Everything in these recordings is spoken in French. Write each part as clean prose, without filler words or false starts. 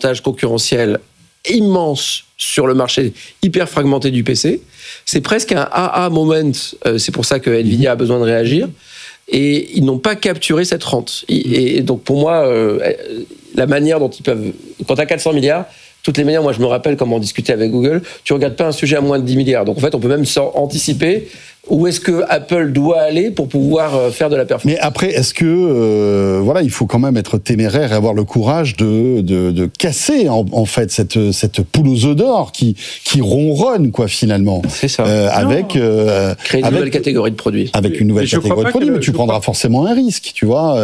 avantage concurrentiel immense sur le marché hyper fragmenté du PC. C'est presque un AA moment. C'est pour ça que Nvidia a besoin de réagir. Et ils n'ont pas capturé cette rente. Et donc, pour moi, la manière dont ils peuvent... Quand tu as 400 milliards, toutes les manières, moi, je me rappelle comment on discutait avec Google, tu ne regardes pas un sujet à moins de 10 milliards. Donc, en fait, on peut même anticiper où est-ce que Apple doit aller pour pouvoir faire de la performance. Mais après, est-ce que il faut quand même être téméraire et avoir le courage de casser en fait cette poule aux œufs d'or qui ronronne quoi finalement. C'est ça. Créer une nouvelle catégorie de produits. Avec une nouvelle catégorie de produits, mais tu prendras forcément un risque, tu vois.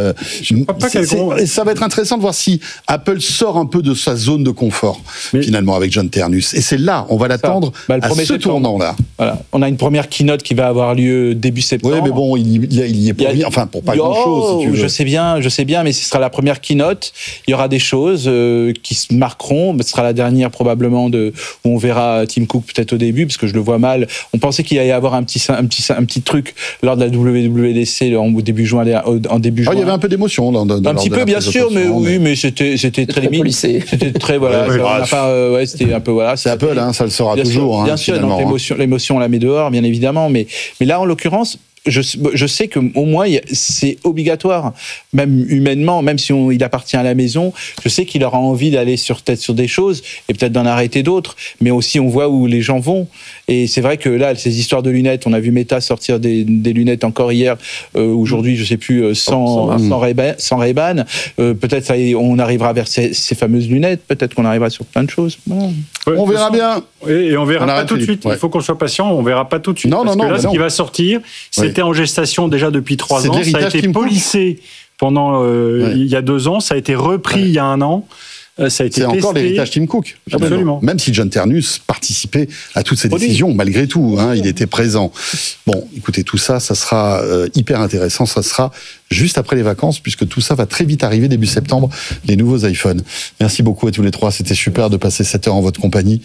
Et ça va être intéressant de voir si Apple sort un peu de sa zone de confort finalement avec John Ternus. Et c'est là, on va l'attendre à ce tournant-là. Voilà. On a une première keynote qui va avoir lieu début septembre. Oui, mais bon, il y est pour rien, enfin pour pas grand-chose, si tu veux. Je sais bien, mais ce sera la première keynote. Il y aura des choses qui se marqueront. Ce sera la dernière probablement où on verra Tim Cook peut-être au début, parce que je le vois mal. On pensait qu'il allait y avoir un petit truc lors de la WWDC en début juin. Il y avait un peu d'émotion un petit peu, bien sûr, mais c'était très limite. C'était très c'était un peu C'est Apple, ça le sera toujours. Bien sûr, donc l'émotion on la met dehors, bien évidemment, mais là, en l'occurrence, je sais qu'au moins, c'est obligatoire, même humainement, même si il appartient à la maison, je sais qu'il aura envie d'aller sur des choses et peut-être d'en arrêter d'autres, mais aussi on voit où les gens vont. Et c'est vrai que là, ces histoires de lunettes, on a vu Meta sortir des lunettes encore hier, aujourd'hui, je sais plus, sans Ray-Ban. Peut-être on arrivera vers ces fameuses lunettes, peut-être qu'on arrivera sur plein de choses. Voilà. Ouais, on verra bien. Et on verra pas tout de suite. Il faut qu'on soit patient, on verra pas tout de suite. Parce que là, ce qui va sortir, c'était en gestation déjà depuis 3 ans. Ça a été polissé pendant il y a 2 ans. Ça a été repris il y a 1 an. Ça a été c'est testé. encore l'héritage Tim Cook. Absolument. Même si John Ternus participait à toutes ces décisions, malgré tout, il était présent. Bon, écoutez, tout ça sera hyper intéressant. Ça sera juste après les vacances, puisque tout ça va très vite arriver début septembre, les nouveaux iPhones. Merci beaucoup à tous les 3. C'était super de passer 7 heures en votre compagnie.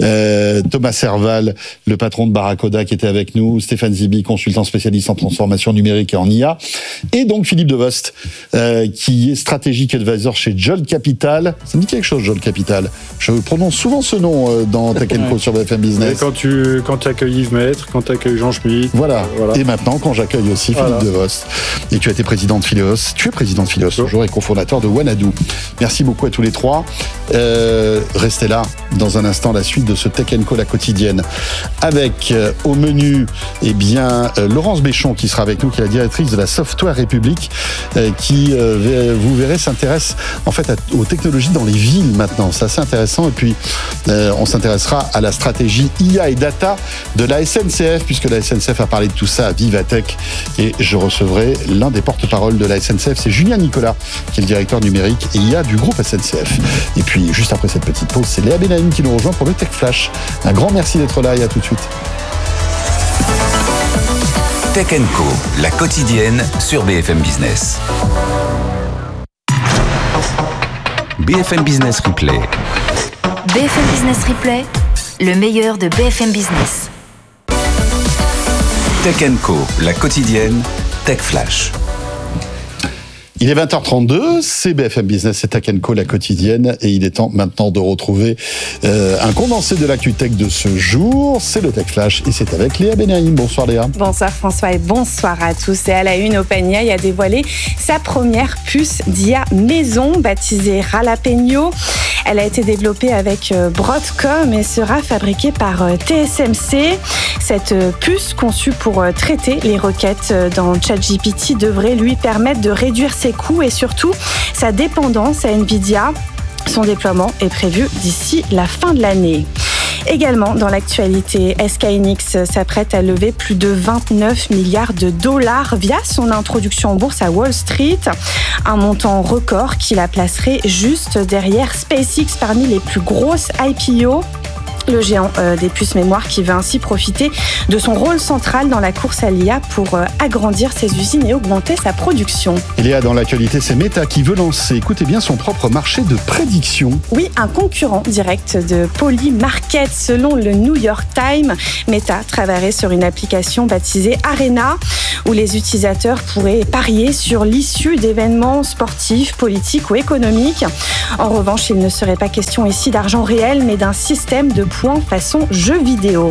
Thomas Serval, le patron de Barracoda, qui était avec nous. Stéphane Zibi, consultant spécialiste en transformation numérique et en IA. Et donc Philippe Devost, qui est stratégique advisor chez Jolt Capital. Ça me dit quelque chose, Jolt Capital. Je prononce souvent ce nom dans Tech & Co sur BFM Business. Et quand tu accueilles Yves Maître, quand tu accueilles Jean Schmitt. Voilà. Et maintenant, quand j'accueille aussi Philippe Devost. Et tu as été président de Phileos. Tu es président de Phileos toujours et cofondateur de Wanadoo. Merci beaucoup à tous les 3. Restez là. Dans un instant, la suite de ce Tech & Co, la quotidienne. Avec au menu, Laurence Béchon qui sera avec nous, qui est la directrice de la Software République, qui, vous verrez, s'intéresse en fait aux technologies dans les villes maintenant. C'est assez intéressant. Et puis, on s'intéressera à la stratégie IA et data de la SNCF, puisque la SNCF a parlé de tout ça à Vivatech. Et je recevrai l'un des porte-parole de la SNCF, c'est Julien Nicolas, qui est le directeur numérique et IA du groupe SNCF. Et puis, juste après cette petite pause, c'est Léa Benaïm qui nous rejoint pour le Tech Flash. Un grand merci d'être là et à tout de suite. Tech & Co, la quotidienne sur BFM Business. BFM Business Replay. BFM Business Replay, le meilleur de BFM Business. Tech & Co, la quotidienne, Tech Flash. Il est 20h32, c'est BFM Business, c'est Tech & Co, la quotidienne, et il est temps maintenant de retrouver un condensé de l'actu tech de ce jour. C'est le Tech Flash, et c'est avec Léa Benaïm. Bonsoir Léa. Bonsoir François et bonsoir à tous. Et à la une, OpenAI a dévoilé sa première puce d'IA maison, baptisée Jalapeno. Elle a été développée avec Broadcom et sera fabriquée par TSMC. Cette puce, conçue pour traiter les requêtes dans ChatGPT, devrait lui permettre de réduire ses coûts et surtout sa dépendance à Nvidia. Son déploiement est prévu d'ici la fin de l'année. Également, dans l'actualité, SK Hynix s'apprête à lever plus de 29 milliards de dollars via son introduction en bourse à Wall Street. Un montant record qui la placerait juste derrière SpaceX parmi les plus grosses IPO. Le géant des puces mémoire qui veut ainsi profiter de son rôle central dans la course à l'IA pour agrandir ses usines et augmenter sa production. Léa, dans l'actualité, c'est Meta qui veut lancer, écoutez bien, son propre marché de prédiction. Oui, un concurrent direct de Polymarket. Selon le New York Times, Meta travaillerait sur une application baptisée Arena, où les utilisateurs pourraient parier sur l'issue d'événements sportifs, politiques ou économiques. En revanche, il ne serait pas question ici d'argent réel, mais d'un système de points façon jeu vidéo.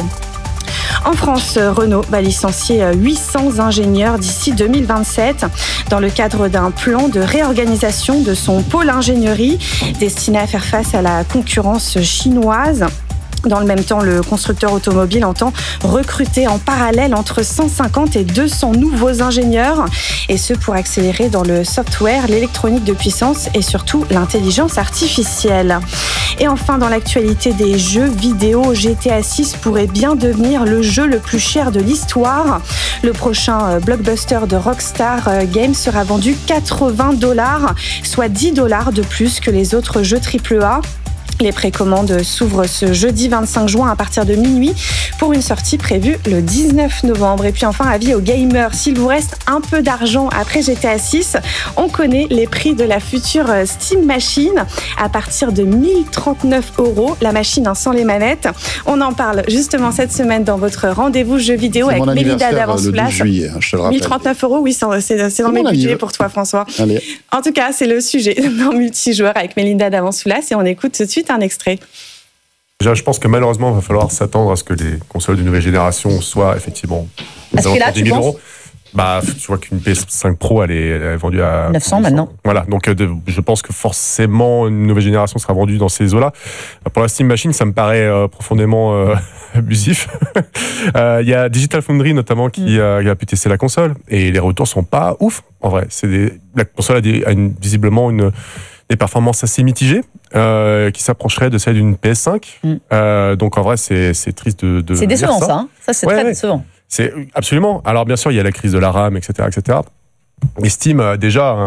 En France, Renault va licencier 800 ingénieurs d'ici 2027 dans le cadre d'un plan de réorganisation de son pôle ingénierie destiné à faire face à la concurrence chinoise. Dans le même temps, le constructeur automobile entend recruter en parallèle entre 150 et 200 nouveaux ingénieurs, et ce pour accélérer dans le software, l'électronique de puissance et surtout l'intelligence artificielle. Et enfin, dans l'actualité des jeux vidéo, GTA 6 pourrait bien devenir le jeu le plus cher de l'histoire. Le prochain blockbuster de Rockstar Games sera vendu $80, soit $10 de plus que les autres jeux AAA. Les précommandes s'ouvrent ce jeudi 25 juin à partir de minuit pour une sortie prévue le 19 novembre. Et puis enfin, avis aux gamers, s'il vous reste un peu d'argent après GTA 6, on connaît les prix de la future Steam Machine à partir de 1039 €, la machine sans les manettes. On en parle justement cette semaine dans votre rendez-vous jeux vidéo avec Mélinda d'Avansoulas. Je te le rappelle. 1039 €, oui, c'est dans mes budgets pour toi, François. Allez. En tout cas, c'est le sujet dans Multijoueur avec Mélinda d'Avansoulas et on écoute tout de suite un extrait. Déjà, je pense que malheureusement, il va falloir s'attendre à ce que les consoles de nouvelle génération soient effectivement à ce que là, 10 000 €. Bah, tu vois qu'une PS5 Pro, elle est vendue à 900 maintenant. Voilà, donc je pense que forcément une nouvelle génération sera vendue dans ces eaux-là. Pour la Steam Machine, ça me paraît profondément abusif. Il y a Digital Foundry notamment qui a pu tester la console et les retours sont pas ouf. En vrai, la console a visiblement des performances assez mitigées qui s'approcheraient de celles d'une PS5. Donc en vrai, c'est triste de c'est décevant ça. Hein, ça c'est très décevant. C'est absolument. Alors bien sûr, il y a la crise de la RAM, etc., etc. Mais Steam déjà,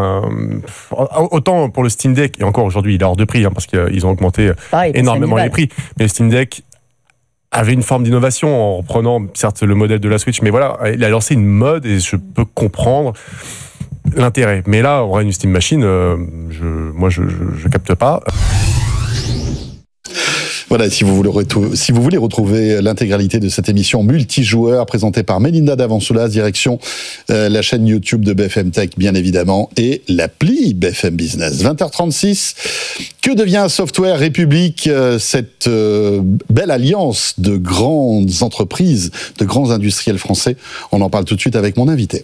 autant pour le Steam Deck, et encore aujourd'hui, il est hors de prix parce qu'ils ont augmenté énormément les prix. Mais le Steam Deck avait une forme d'innovation en reprenant certes le modèle de la Switch, mais voilà, il a lancé une mode et je peux comprendre l'intérêt. Mais là, en vrai, une Steam Machine, je capte pas. Voilà, si vous voulez retrouver l'intégralité de cette émission multijoueur présentée par Mélinda d'Avansoulas, direction la chaîne YouTube de BFM Tech, bien évidemment, et l'appli BFM Business. 20h36, que devient Software République, cette belle alliance de grandes entreprises, de grands industriels français? On en parle tout de suite avec mon invité.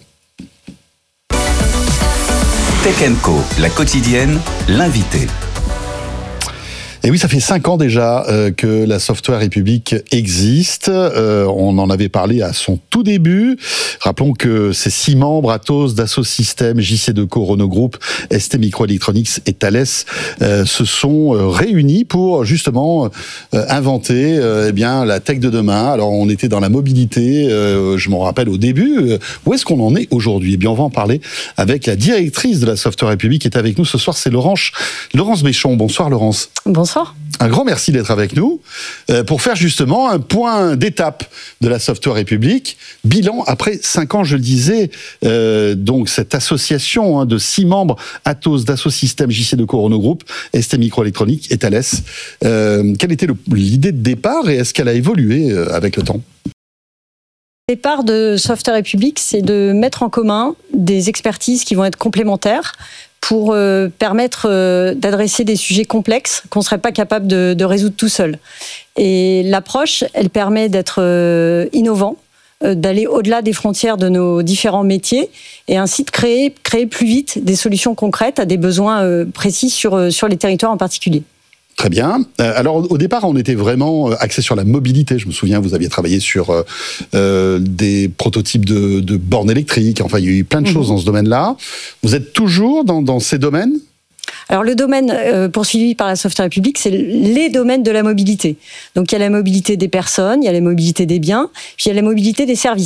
Tech & Co, la quotidienne, l'invité. Et oui, ça fait 5 ans déjà que la Software République existe. On en avait parlé à son tout début. Rappelons que ses 6 membres, Atos, Dassault Systèmes, JC2Co, Renault Group, ST Microelectronics et Thales, se sont réunis pour justement inventer la tech de demain. Alors on était dans la mobilité, je m'en rappelle au début. Où est-ce qu'on en est aujourd'hui? Eh bien, on va en parler avec la directrice de la Software République qui est avec nous ce soir, c'est Laurence Béchon. Bonsoir Laurence. Bonsoir. Un grand merci d'être avec nous pour faire justement un point d'étape de la Software République. Bilan après 5 ans, je le disais, donc cette association de 6 membres, Atos, Dassault Systèmes, JC2Co, Renault Group, ST Microelectronics et Thales. Quelle était l'idée de départ et est-ce qu'elle a évolué avec le temps? Le départ de Software République, c'est de mettre en commun des expertises qui vont être complémentaires pour permettre d'adresser des sujets complexes qu'on ne serait pas capable de résoudre tout seul. Et l'approche, elle permet d'être innovant, d'aller au-delà des frontières de nos différents métiers et ainsi de créer plus vite des solutions concrètes à des besoins précis sur les territoires en particulier. Très bien. Alors au départ, on était vraiment axé sur la mobilité. Je me souviens, vous aviez travaillé sur des prototypes de bornes électriques. Enfin, il y a eu plein de choses dans ce domaine-là. Vous êtes toujours dans ces domaines ? Alors le domaine poursuivi par la Software République, c'est les domaines de la mobilité. Donc il y a la mobilité des personnes, il y a la mobilité des biens, puis il y a la mobilité des services.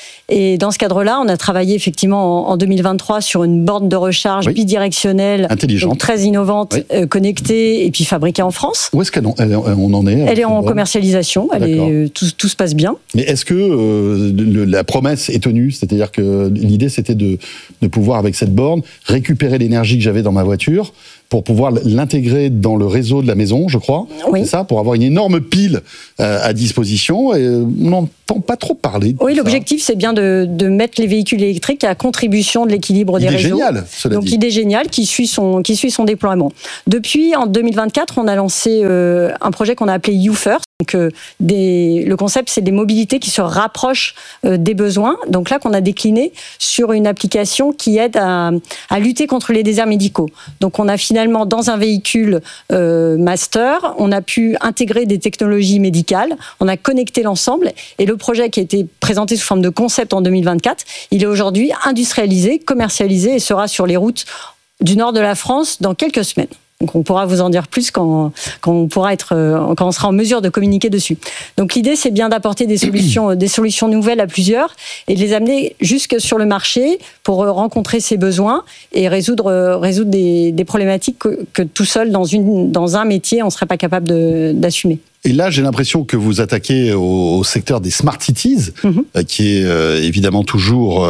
Et dans ce cadre-là, on a travaillé effectivement en 2023 sur une borne de recharge bidirectionnelle, intelligente, très innovante, connectée et puis fabriquée en France. Où est-ce qu'on en est? Elle est en commercialisation, tout se passe bien. Mais est-ce que la promesse est tenue? C'est-à-dire que l'idée, c'était de pouvoir, avec cette borne, récupérer l'énergie que j'avais dans ma voiture pour pouvoir l'intégrer dans le réseau de la maison, je crois. Oui. C'est ça, pour avoir une énorme pile à disposition. Et on n'entend pas trop parler. Oui, l'objectif, c'est bien de mettre les véhicules électriques à contribution de l'équilibre des réseaux. Génial, cela dit. Idée géniale qui suit son déploiement. Depuis, en 2024, on a lancé un projet qu'on a appelé You First. Donc, le concept, c'est des mobilités qui se rapprochent des besoins. Donc là, qu'on a décliné sur une application qui aide à lutter contre les déserts médicaux. Donc, on a finalement, dans un véhicule master, on a pu intégrer des technologies médicales, on a connecté l'ensemble, et le projet qui a été présenté sous forme de concept en 2024, il est aujourd'hui industrialisé, commercialisé et sera sur les routes du nord de la France dans quelques semaines. Donc on pourra vous en dire plus quand on sera en mesure de communiquer dessus. Donc l'idée, c'est bien d'apporter des solutions nouvelles à plusieurs et de les amener jusque sur le marché pour rencontrer ses besoins et résoudre des problématiques que tout seul dans un métier on ne serait pas capable d'assumer. Et là, j'ai l'impression que vous attaquez au secteur des smart cities, qui est évidemment toujours,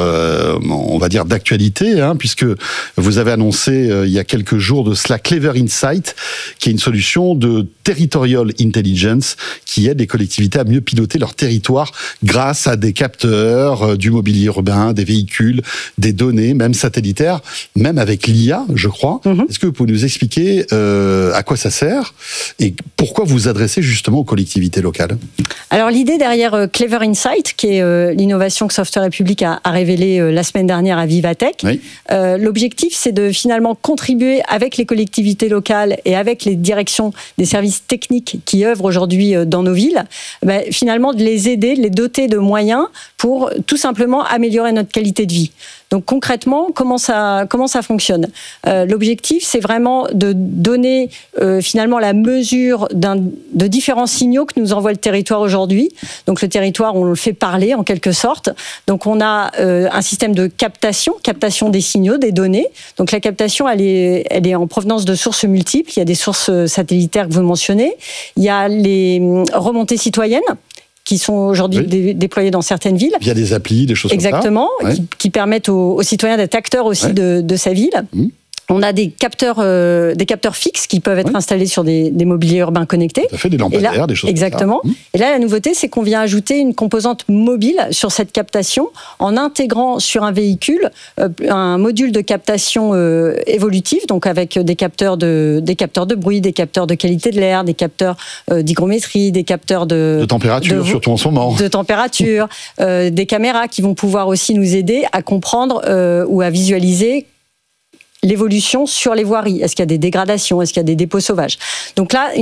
on va dire, d'actualité, puisque vous avez annoncé il y a quelques jours de cela Clever Insight, qui est une solution de territorial intelligence qui aide les collectivités à mieux piloter leur territoire grâce à des capteurs, du mobilier urbain, des véhicules, des données, même satellitaires, même avec l'IA, je crois. Est-ce que vous pouvez nous expliquer à quoi ça sert et pourquoi vous adressez justement aux collectivités locales? Alors l'idée derrière Clever Insight, qui est l'innovation que Software République a révélée la semaine dernière à Vivatech, l'objectif, c'est de finalement contribuer avec les collectivités locales et avec les directions des services techniques qui œuvrent aujourd'hui dans nos villes, finalement de les aider, de les doter de moyens pour tout simplement améliorer notre qualité de vie. Donc concrètement, comment ça fonctionne? L'objectif, c'est vraiment de donner finalement la mesure de différents signaux que nous envoie le territoire aujourd'hui. Donc le territoire, on le fait parler en quelque sorte. Donc on a un système de captation des signaux, des données. Donc la captation, elle est en provenance de sources multiples. Il y a des sources satellitaires que vous mentionnez. Il y a les remontées citoyennes qui sont aujourd'hui déployés dans certaines villes. Via des applis, des choses Exactement, comme ça. qui permettent aux citoyens d'être acteurs aussi de sa ville. On a des capteurs fixes qui peuvent être installés sur des mobiliers urbains connectés. Ça fait des lampadaires, des choses exactement. comme ça. Et là, la nouveauté, c'est qu'on vient ajouter une composante mobile sur cette captation en intégrant sur un véhicule un module de captation évolutive, donc avec des capteurs de bruit, des capteurs de qualité de l'air, des capteurs d'hygrométrie, des capteurs de température, surtout en ce moment. De température, des caméras qui vont pouvoir aussi nous aider à comprendre ou à visualiser l'évolution sur les voiries. Est-ce qu'il y a des dégradations? Est-ce qu'il y a des dépôts sauvages? Donc là,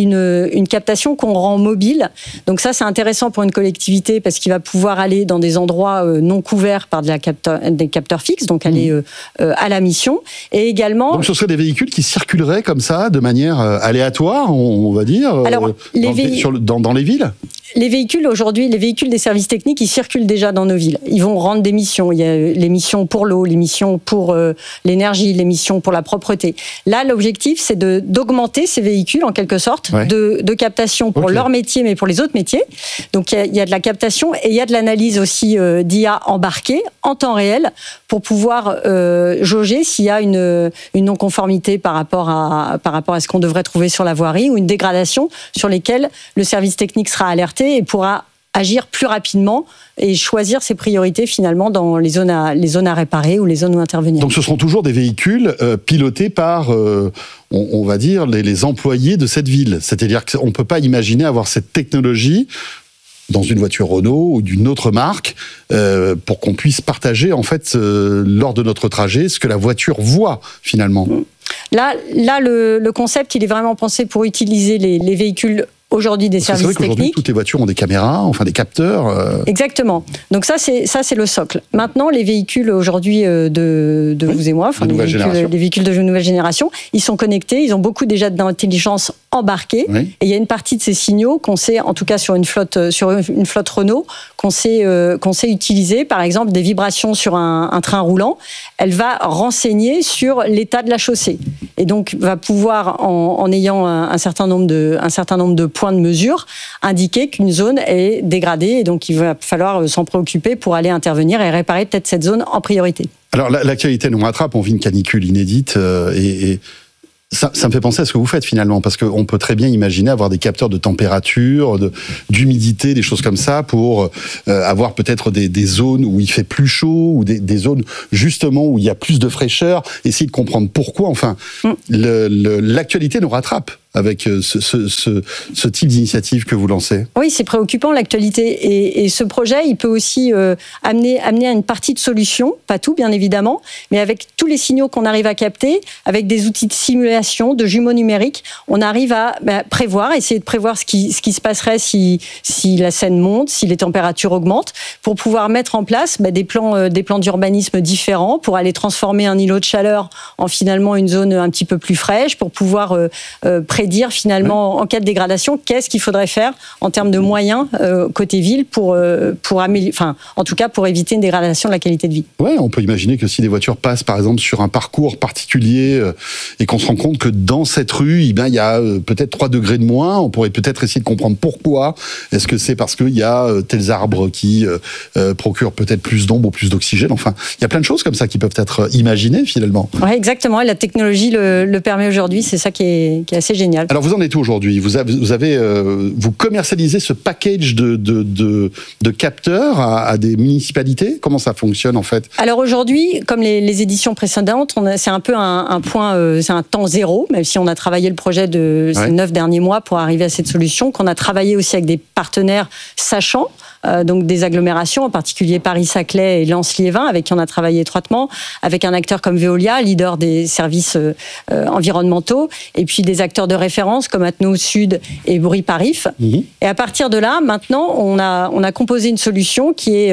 une captation qu'on rend mobile. Donc ça, c'est intéressant pour une collectivité parce qu'il va pouvoir aller dans des endroits non couverts par des capteurs fixes, donc aller à la mission. Et également... Donc ce seraient des véhicules qui circuleraient comme ça, de manière aléatoire, on va dire, dans les villes? Les véhicules, aujourd'hui, les véhicules des services techniques, ils circulent déjà dans nos villes. Ils vont rendre des missions. Il y a les missions pour l'eau, les missions pour l'énergie, les missions pour la propreté. Là, l'objectif, c'est d'augmenter ces véhicules, en quelque sorte, de captation pour leur métier, mais pour les autres métiers. Donc, il y a de la captation et il y a de l'analyse aussi d'IA embarquée en temps réel pour pouvoir jauger s'il y a une non-conformité par rapport à ce qu'on devrait trouver sur la voirie ou une dégradation sur lesquelles le service technique sera alerté et pourra agir plus rapidement et choisir ses priorités finalement dans les zones à réparer ou les zones où intervenir. Donc ce seront toujours des véhicules pilotés par, on va dire, les employés de cette ville. C'est-à-dire qu'on ne peut pas imaginer avoir cette technologie dans une voiture Renault ou d'une autre marque pour qu'on puisse partager en fait lors de notre trajet ce que la voiture voit finalement. Là, le concept, il est vraiment pensé pour utiliser les véhicules aujourd'hui des services techniques. C'est vrai qu'aujourd'hui, toutes les voitures ont des caméras, enfin des capteurs. Exactement. Donc ça, c'est le socle. Maintenant, les véhicules aujourd'hui de vous et moi, enfin les véhicules de nouvelle génération, ils sont connectés, ils ont beaucoup déjà d'intelligence embarquée. Oui. Et il y a une partie de ces signaux qu'on sait, en tout cas sur une flotte Renault, qu'on sait utiliser. Par exemple, des vibrations sur un train roulant, elle va renseigner sur l'état de la chaussée. Et donc, va pouvoir, en ayant un certain nombre de points de mesure, indiquer qu'une zone est dégradée. Et donc, il va falloir s'en préoccuper pour aller intervenir et réparer peut-être cette zone en priorité. Alors, l'actualité nous rattrape. On vit une canicule inédite et ça me fait penser à ce que vous faites finalement, parce qu'on peut très bien imaginer avoir des capteurs de température, d'humidité, des choses comme ça, pour avoir peut-être des zones où il fait plus chaud, ou des zones justement où il y a plus de fraîcheur, essayer de comprendre pourquoi. Enfin, l'actualité nous rattrape avec ce type d'initiative que vous lancez. Oui, c'est préoccupant l'actualité. Et ce projet, il peut aussi amener à une partie de solution, pas tout bien évidemment, mais avec tous les signaux qu'on arrive à capter, avec des outils de simulation, de jumeaux numériques, on arrive à prévoir, essayer de prévoir ce qui se passerait si la scène monte, si les températures augmentent, pour pouvoir mettre en place des plans d'urbanisme différents, pour aller transformer un îlot de chaleur en finalement une zone un petit peu plus fraîche, pour pouvoir prédire finalement en cas de dégradation qu'est-ce qu'il faudrait faire en termes de moyens côté ville pour en tout cas pour éviter une dégradation de la qualité de vie. Ouais, on peut imaginer que si des voitures passent par exemple sur un parcours particulier et qu'on se rend compte que dans cette rue, il y a peut-être 3 degrés de moins, on pourrait peut-être essayer de comprendre pourquoi. Est-ce que c'est parce qu'il y a tels arbres qui procurent peut-être plus d'ombre ou plus d'oxygène? Enfin, il y a plein de choses comme ça qui peuvent être imaginées finalement. Ouais, exactement. Et la technologie le permet aujourd'hui. C'est ça qui est assez génial. Alors vous en êtes où aujourd'hui? Vous commercialisez ce package de capteurs à des municipalités? Comment ça fonctionne en fait? Alors aujourd'hui, comme les éditions précédentes, c'est un peu un point, c'est un temps zéro, même si on a travaillé le projet ces 9 derniers mois pour arriver à cette solution, qu'on a travaillé aussi avec des partenaires sachants, donc des agglomérations, en particulier Paris-Saclay et Lens-Liévin, avec qui on a travaillé étroitement, avec un acteur comme Veolia, leader des services environnementaux, et puis des acteurs de référence comme Atno Sud et Bourri-Parif. Et à partir de là, maintenant, on a composé une solution qui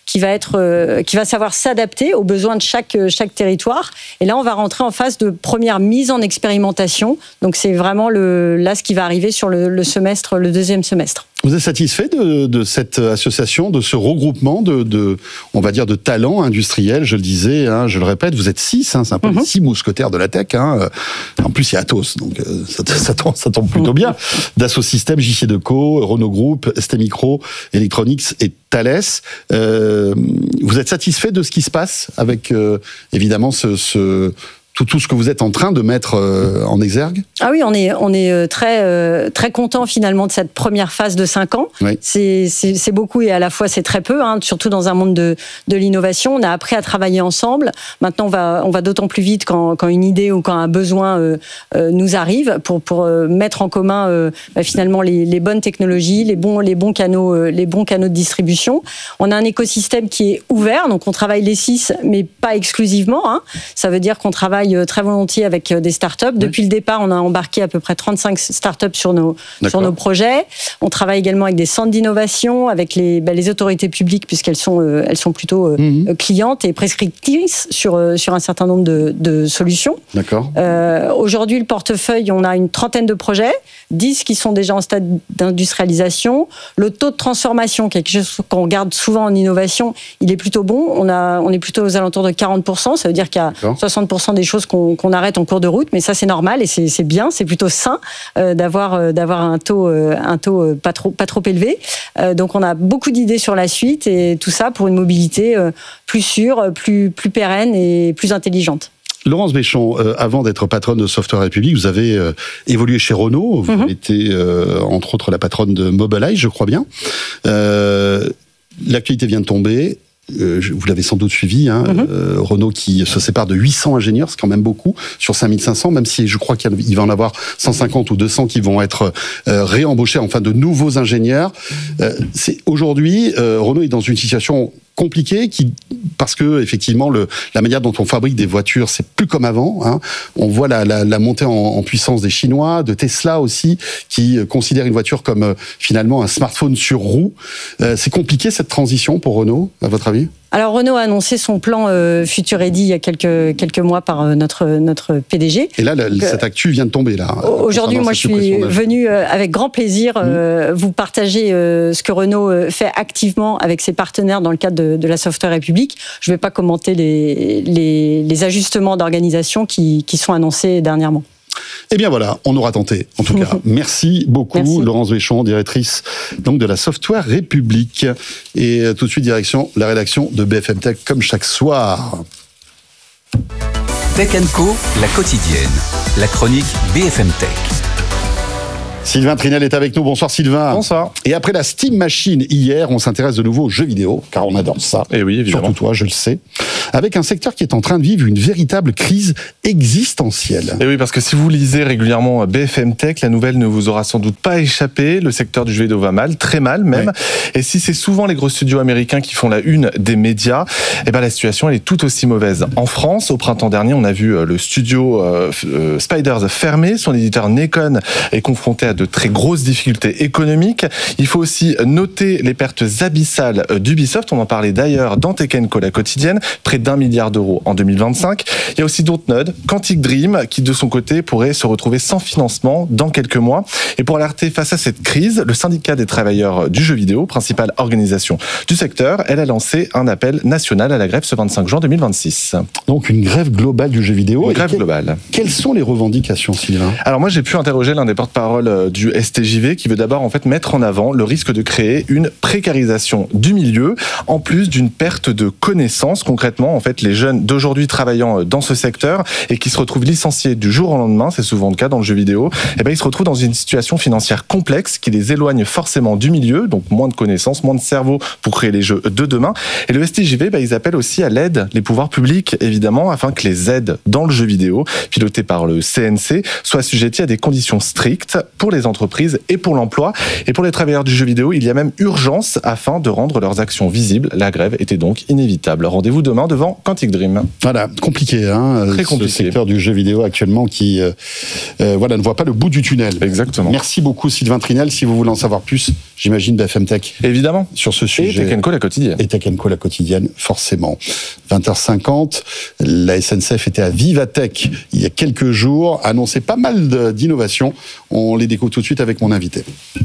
va savoir s'adapter aux besoins de chaque territoire. Et là, on va rentrer en phase de première mise en expérimentation. Donc c'est vraiment ce qui va arriver sur le deuxième semestre. Vous êtes satisfait de cette association, de ce regroupement on va dire, de talents industriels? Je le disais, je le répète, vous êtes 6, c'est un peu les 6 mousquetaires de la tech. En plus, il y a Atos, donc ça tombe plutôt bien. Dassault Systèmes, JC Deco, Renault Group, ST Micro, Electronics et Thales. Vous êtes satisfait de ce qui se passe avec, évidemment, tout ce que vous êtes en train de mettre en exergue? Ah oui, on est très content finalement de cette première phase de 5 ans. Oui. C'est beaucoup et à la fois c'est très peu, surtout dans un monde de l'innovation. On a appris à travailler ensemble. Maintenant, on va d'autant plus vite quand une idée ou quand un besoin nous arrive pour mettre en commun finalement les bonnes technologies, les bons canaux de distribution. On a un écosystème qui est ouvert, donc on travaille les 6, mais pas exclusivement. Ça veut dire qu'on travaille très volontiers avec des startups. Depuis le départ, on a embarqué à peu près 35 startups sur nos projets. On travaille également avec des centres d'innovation, avec les autorités publiques, puisqu'elles sont plutôt clientes et prescriptrices sur un certain nombre de solutions. D'accord. Aujourd'hui, le portefeuille, on a une 30aine de projets, 10 qui sont déjà en stade d'industrialisation. Le taux de transformation, quelque chose qu'on regarde souvent en innovation, il est plutôt bon. On est plutôt aux alentours de 40%. Ça veut dire qu'il y a 60% des choses qu'on arrête en cours de route, mais ça c'est normal et c'est bien, c'est plutôt sain d'avoir un taux pas trop élevé. Donc on a beaucoup d'idées sur la suite et tout ça pour une mobilité plus sûre, plus pérenne et plus intelligente. Laurence Béchon, avant d'être patronne de Software République, vous avez évolué chez Renault. Vous avez été, entre autres, la patronne de Mobileye, je crois bien. L'actualité vient de tomber. Vous l'avez sans doute suivi, Renault qui se sépare de 800 ingénieurs, c'est quand même beaucoup, sur 5500, même si je crois qu'il va en avoir 150 ou 200 qui vont être réembauchés, enfin de nouveaux ingénieurs. Aujourd'hui, Renault est dans une situation compliqué parce que effectivement la manière dont on fabrique des voitures, c'est plus comme avant. Hein. On voit la montée en puissance des Chinois, de Tesla aussi, qui considèrent une voiture comme finalement un smartphone sur roue. C'est compliqué cette transition pour Renault, à votre avis ? Alors Renault a annoncé son plan Future Ready il y a quelques mois par notre PDG. Et là, cette actu vient de tomber là. Aujourd'hui, moi, je suis venu avec grand plaisir vous partager ce que Renault fait activement avec ses partenaires dans le cadre de la Software République. Je ne vais pas commenter les ajustements d'organisation qui sont annoncés dernièrement. Eh bien voilà, on aura tenté. En tout cas, merci beaucoup, merci. Laurence Véchon, directrice donc de la Software République. Et tout de suite, direction la rédaction de BFM Tech, comme chaque soir. Tech & Co, la quotidienne. La chronique BFM Tech. Sylvain Trinel est avec nous. Bonsoir Sylvain. Bonsoir. Et après la Steam Machine hier, on s'intéresse de nouveau aux jeux vidéo, car on adore ça. Et oui, évidemment. Surtout toi, je le sais. Avec un secteur qui est en train de vivre une véritable crise existentielle. Et oui, parce que si vous lisez régulièrement BFM Tech, la nouvelle ne vous aura sans doute pas échappé. Le secteur du jeu vidéo va mal, très mal même. Ouais. Et si c'est souvent les gros studios américains qui font la une des médias, eh ben la situation elle est tout aussi mauvaise. En France, au printemps dernier, on a vu le studio Spiders fermer. Son éditeur Nacon est confronté à de très grosses difficultés économiques. Il faut aussi noter les pertes abyssales d'Ubisoft. On en parlait d'ailleurs dans Tech & Co, la quotidienne, près d'1 milliard d'euros en 2025. Il y a aussi Dontnod, Quantic Dream, qui de son côté pourrait se retrouver sans financement dans quelques mois. Et pour alerter face à cette crise, le syndicat des travailleurs du jeu vidéo, principale organisation du secteur, elle a lancé un appel national à la grève ce 25 juin 2026. Donc une grève globale du jeu vidéo. Une grève globale. Quelles sont les revendications, Sylvain ? Alors moi j'ai pu interroger l'un des porte-parole du STJV qui veut d'abord en fait mettre en avant le risque de créer une précarisation du milieu en plus d'une perte de connaissances. Concrètement, en fait, les jeunes d'aujourd'hui travaillant dans ce secteur et qui se retrouvent licenciés du jour au lendemain, c'est souvent le cas dans le jeu vidéo, eh ben ils se retrouvent dans une situation financière complexe qui les éloigne forcément du milieu, donc moins de connaissances, moins de cerveau pour créer les jeux de demain. Et le STJV, ils appellent aussi à l'aide les pouvoirs publics, évidemment, afin que les aides dans le jeu vidéo, pilotées par le CNC, soient assujetties à des conditions strictes pour les entreprises et pour l'emploi. Et pour les travailleurs du jeu vidéo, il y a même urgence afin de rendre leurs actions visibles. La grève était donc inévitable. Rendez-vous demain devant Quantic Dream. Voilà, compliqué, hein. Très compliqué. Ce secteur du jeu vidéo actuellement qui ne voit pas le bout du tunnel. Exactement. Merci beaucoup Sylvain Trinel. Si vous voulez en savoir plus, j'imagine BFM Tech. Évidemment. Sur ce sujet. Et Tech & Co la quotidienne. Et Tech & Co la quotidienne, forcément. 20h50, la SNCF était à Vivatech il y a quelques jours, annonçait pas mal d'innovations. On les découvre tout de suite avec mon invité.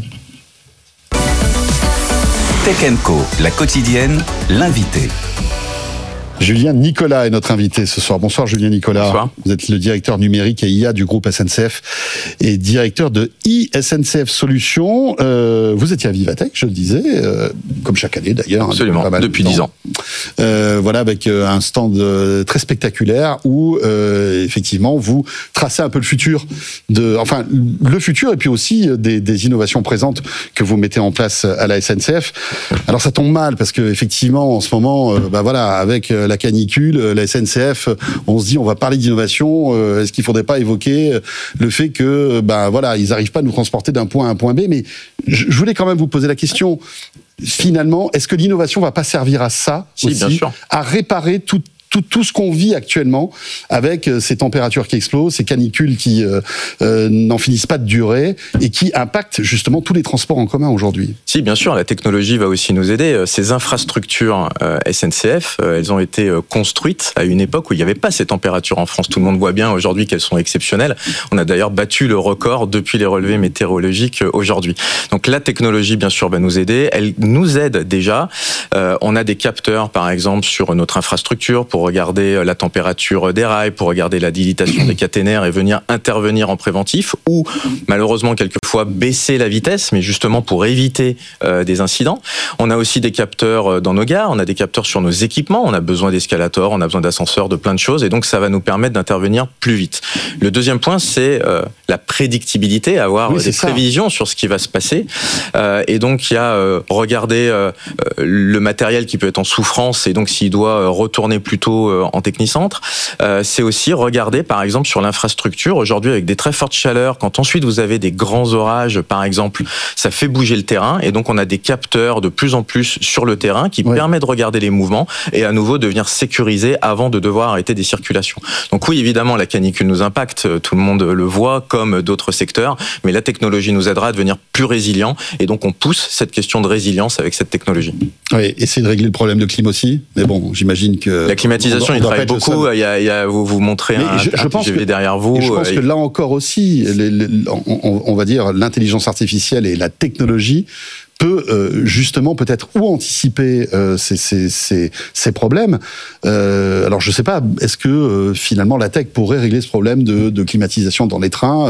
Tech & Co, la quotidienne, l'invité. Julien Nicolas est notre invité ce soir. Bonsoir Julien Nicolas. Bonsoir. Vous êtes le directeur numérique et IA du groupe SNCF et directeur de SNCF Solutions. Vous étiez à Vivatech, je le disais, comme chaque année d'ailleurs. Absolument, depuis 10 ans. Voilà, avec un stand très spectaculaire où effectivement vous tracez un peu le futur le futur et puis aussi des innovations présentes que vous mettez en place à la SNCF. Alors ça tombe mal parce que effectivement en ce moment, avec la canicule, la SNCF, on se dit on va parler d'innovation. Est-ce qu'il faudrait pas évoquer le fait que ils n'arrivent pas à nous transporter d'un point A à un point B? Mais je voulais quand même vous poser la question. Finalement, est-ce que l'innovation va pas servir à ça aussi, bien sûr, à réparer tout ce qu'on vit actuellement avec ces températures qui explosent, ces canicules qui n'en finissent pas de durer et qui impactent justement tous les transports en commun aujourd'hui? Si, bien sûr, la technologie va aussi nous aider. Ces infrastructures SNCF, elles ont été construites à une époque où il n'y avait pas ces températures en France. Tout le monde voit bien aujourd'hui qu'elles sont exceptionnelles. On a d'ailleurs battu le record depuis les relevés météorologiques aujourd'hui. Donc la technologie, bien sûr, va nous aider. Elle nous aide déjà. On a des capteurs, par exemple, sur notre infrastructure pour regarder la température des rails, pour regarder la dilatation des caténaires et venir intervenir en préventif, ou malheureusement quelquefois baisser la vitesse, mais justement pour éviter des incidents. On a aussi des capteurs dans nos gares, on a des capteurs sur nos équipements, on a besoin d'escalators, on a besoin d'ascenseurs, de plein de choses, et donc ça va nous permettre d'intervenir plus vite. Le deuxième point, c'est la prédictibilité, avoir des prévisions sur ce qui va se passer. Et donc il y a regarder le matériel qui peut être en souffrance, et donc s'il doit retourner plutôt en technicentre. C'est aussi regarder, par exemple, sur l'infrastructure, aujourd'hui avec des très fortes chaleurs, quand ensuite vous avez des grands orages, par exemple, ça fait bouger le terrain, et donc on a des capteurs de plus en plus sur le terrain qui permettent de regarder les mouvements et à nouveau de venir sécuriser avant de devoir arrêter des circulations. Donc oui, évidemment, la canicule nous impacte, tout le monde le voit, comme d'autres secteurs, mais la technologie nous aidera à devenir plus résilient, et donc on pousse cette question de résilience avec cette technologie. Oui, essayer de régler le problème de clim aussi, mais bon, j'imagine que... La climatisation, il travaille beaucoup, vous montrez un TGV derrière vous. Je pense que là encore aussi, on va dire, l'intelligence artificielle et la technologie peut justement peut-être ou anticiper ces problèmes. Alors je sais pas, est-ce que finalement la tech pourrait régler ce problème de climatisation dans les trains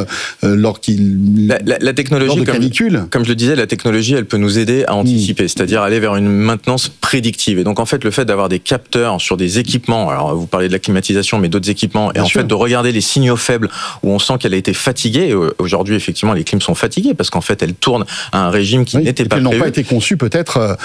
la technologie, comme je le disais, la technologie, elle peut nous aider à anticiper, c'est-à-dire aller vers une maintenance prédictive. Et donc en fait, le fait d'avoir des capteurs sur des équipements, alors vous parlez de la climatisation, mais d'autres équipements, et en fait de regarder les signaux faibles où on sent qu'elle a été fatiguée. Aujourd'hui, effectivement, les clims sont fatiguées parce qu'en fait, elles tournent à un régime qui n'était pas. Elles n'ont pas été conçues peut-être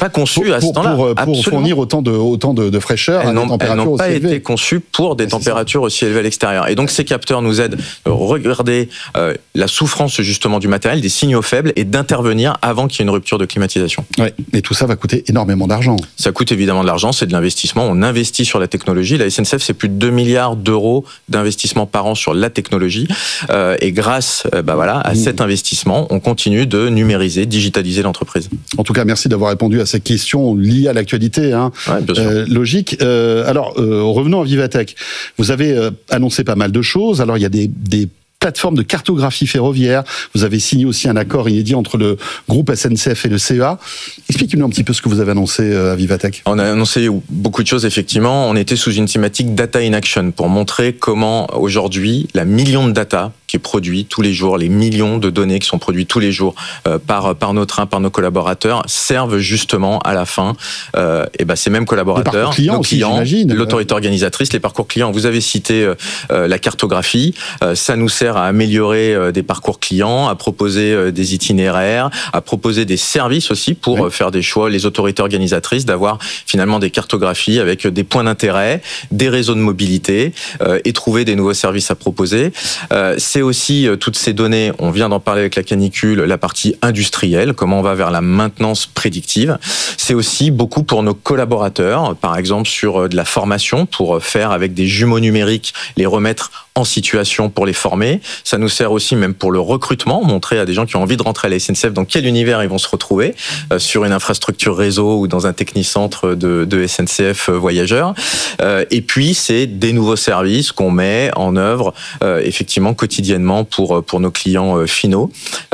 pour fournir autant de fraîcheur à des températures aussi élevées. Elles n'ont pas été conçues pour des températures aussi élevées à l'extérieur. Et donc ces capteurs nous aident à regarder la souffrance justement du matériel, des signaux faibles, et d'intervenir avant qu'il y ait une rupture de climatisation. Oui, mais tout ça va coûter énormément d'argent. Ça coûte évidemment de l'argent, c'est de l'investissement. On investit sur la technologie. La SNCF, c'est plus de 2 milliards d'euros d'investissement par an sur la technologie. Et grâce à cet investissement, on continue de numériser, digitaliser l'entreprise. En tout cas, merci d'avoir répondu à ces questions liées à l'actualité. Logique. Alors, revenons à Vivatech. Vous avez annoncé pas mal de choses. Alors, il y a des plateforme de cartographie ferroviaire. Vous avez signé aussi un accord inédit entre le groupe SNCF et le CEA. Expliquez-nous un petit peu ce que vous avez annoncé à Vivatech. On a annoncé beaucoup de choses, effectivement. On était sous une thématique Data in Action pour montrer comment, aujourd'hui, la million de data qui est produit tous les jours, les millions de données qui sont produites tous les jours par nos trains, par nos collaborateurs, servent justement à la fin ces mêmes collaborateurs, nos clients, l'autorité organisatrice, les parcours clients. Vous avez cité la cartographie. Ça nous sert à améliorer des parcours clients, à proposer des itinéraires, à proposer des services aussi pour faire des choix, les autorités organisatrices, d'avoir finalement des cartographies avec des points d'intérêt, des réseaux de mobilité et trouver des nouveaux services à proposer. C'est aussi toutes ces données, on vient d'en parler avec la canicule, la partie industrielle, comment on va vers la maintenance prédictive. C'est aussi beaucoup pour nos collaborateurs, par exemple sur de la formation, pour faire avec des jumeaux numériques, les remettre en situation pour les former. Ça nous sert aussi même pour le recrutement, montrer à des gens qui ont envie de rentrer à la SNCF dans quel univers ils vont se retrouver, sur une infrastructure réseau ou dans un technicentre de SNCF voyageurs. Et puis, c'est des nouveaux services qu'on met en œuvre effectivement quotidiennement pour nos clients finaux.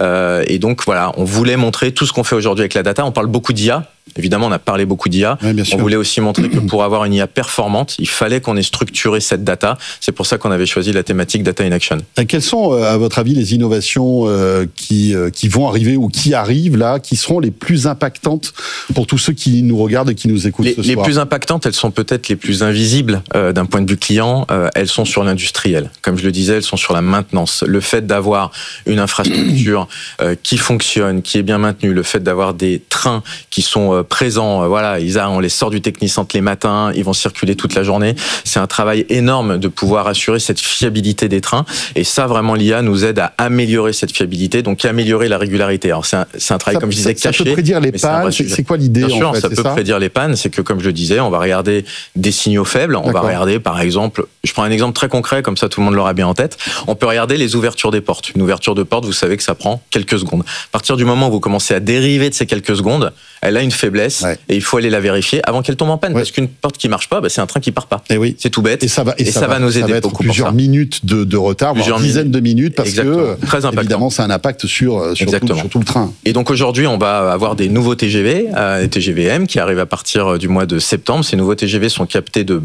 Et donc, voilà, on voulait montrer tout ce qu'on fait aujourd'hui avec la data. On parle beaucoup d'IA. Évidemment, on a parlé beaucoup d'IA. Oui, on voulait aussi montrer que pour avoir une IA performante, il fallait qu'on ait structuré cette data. C'est pour ça qu'on avait choisi la thématique Data in Action. Quelles sont, à votre avis, les innovations qui vont arriver ou qui arrivent là, qui seront les plus impactantes pour tous ceux qui nous regardent et qui nous écoutent ce soir ? Les plus impactantes, elles sont peut-être les plus invisibles d'un point de vue client. Elles sont sur l'industriel. Comme je le disais, elles sont sur la maintenance. Le fait d'avoir une infrastructure qui fonctionne, qui est bien maintenue, le fait d'avoir des trains qui sont présents, on les sort du technicentre les matins, ils vont circuler toute la journée. C'est un travail énorme de pouvoir assurer cette fiabilité des trains. Et ça, vraiment, l'IA nous aide à améliorer cette fiabilité, donc à améliorer la régularité. Alors, c'est un travail, comme je disais, caché. Ça peut prédire les pannes, c'est quoi l'idée, en fait ? Bien sûr, ça peut ça prédire les pannes. C'est que, comme je le disais, on va regarder des signaux faibles. On va regarder, par exemple, je prends un exemple très concret, comme ça tout le monde l'aura bien en tête. On peut regarder les ouvertures des portes. Une ouverture de porte, vous savez que ça prend quelques secondes. À partir du moment où vous commencez à dériver de ces quelques secondes, elle a une faiblesse et il faut aller la vérifier avant qu'elle tombe en panne. Parce qu'une porte qui marche pas, c'est un train qui part pas. C'est tout bête. Et ça va nous aider beaucoup. Plusieurs minutes de retard, voire dizaines de minutes, parce que évidemment, ça a un impact sur tout le train. Et donc aujourd'hui, on va avoir des nouveaux TGV, des TGVM qui arrivent à partir du mois de septembre. Ces nouveaux TGV sont captés de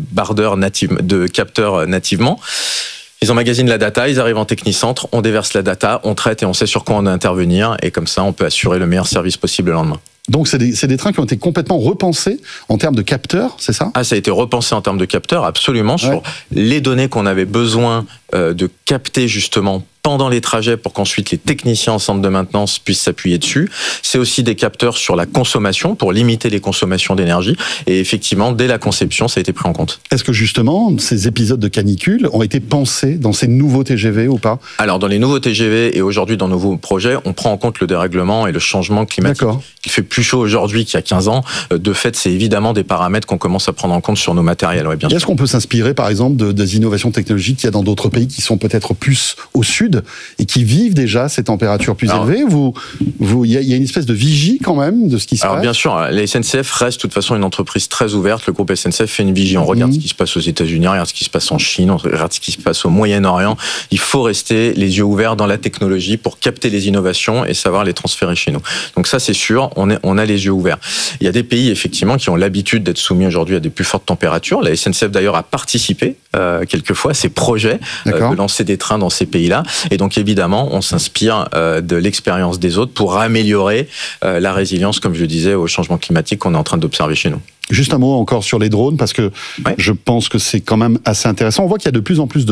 capteurs nativement. Ils emmagasinent la data, ils arrivent en technicentre, on déverse la data, on traite et on sait sur quoi on doit intervenir. Et comme ça, on peut assurer le meilleur service possible le lendemain. Donc c'est des trains qui ont été complètement repensés en termes de capteurs, c'est ça ? Ça a été repensé en termes de capteurs, absolument, sur les données qu'on avait besoin de capter justement pendant les trajets pour qu'ensuite les techniciens en centre de maintenance puissent s'appuyer dessus. C'est aussi des capteurs sur la consommation pour limiter les consommations d'énergie. Et effectivement, dès la conception, ça a été pris en compte. Est-ce que justement, ces épisodes de canicule ont été pensés dans ces nouveaux TGV ou pas ? Alors, dans les nouveaux TGV et aujourd'hui dans nos nouveaux projets, on prend en compte le dérèglement et le changement climatique. D'accord. Il fait plus chaud aujourd'hui qu'il y a 15 ans. De fait, c'est évidemment des paramètres qu'on commence à prendre en compte sur nos matériels. Ouais, bien sûr. Est-ce qu'on peut s'inspirer, par exemple, des innovations technologiques qu'il y a dans d'autres pays qui sont peut-être plus au sud et qui vivent déjà ces températures plus élevées? Il y a une espèce de vigie quand même de ce qui se passe. Alors bien sûr, la SNCF reste de toute façon une entreprise très ouverte. Le groupe SNCF fait une vigie. On regarde ce qui se passe aux États-Unis, on regarde ce qui se passe en Chine, on regarde ce qui se passe au Moyen-Orient. Il faut rester les yeux ouverts dans la technologie pour capter les innovations et savoir les transférer chez nous. Donc ça, c'est sûr, on a les yeux ouverts. Il y a des pays effectivement qui ont l'habitude d'être soumis aujourd'hui à des plus fortes températures. La SNCF d'ailleurs a participé quelquefois à ces projets de lancer des trains dans ces pays-là. Et donc évidemment, on s'inspire de l'expérience des autres pour améliorer la résilience, comme je le disais, au changement climatique qu'on est en train d'observer chez nous. Juste un mot encore sur les drones, parce que je pense que c'est quand même assez intéressant. On voit qu'il y a de plus en plus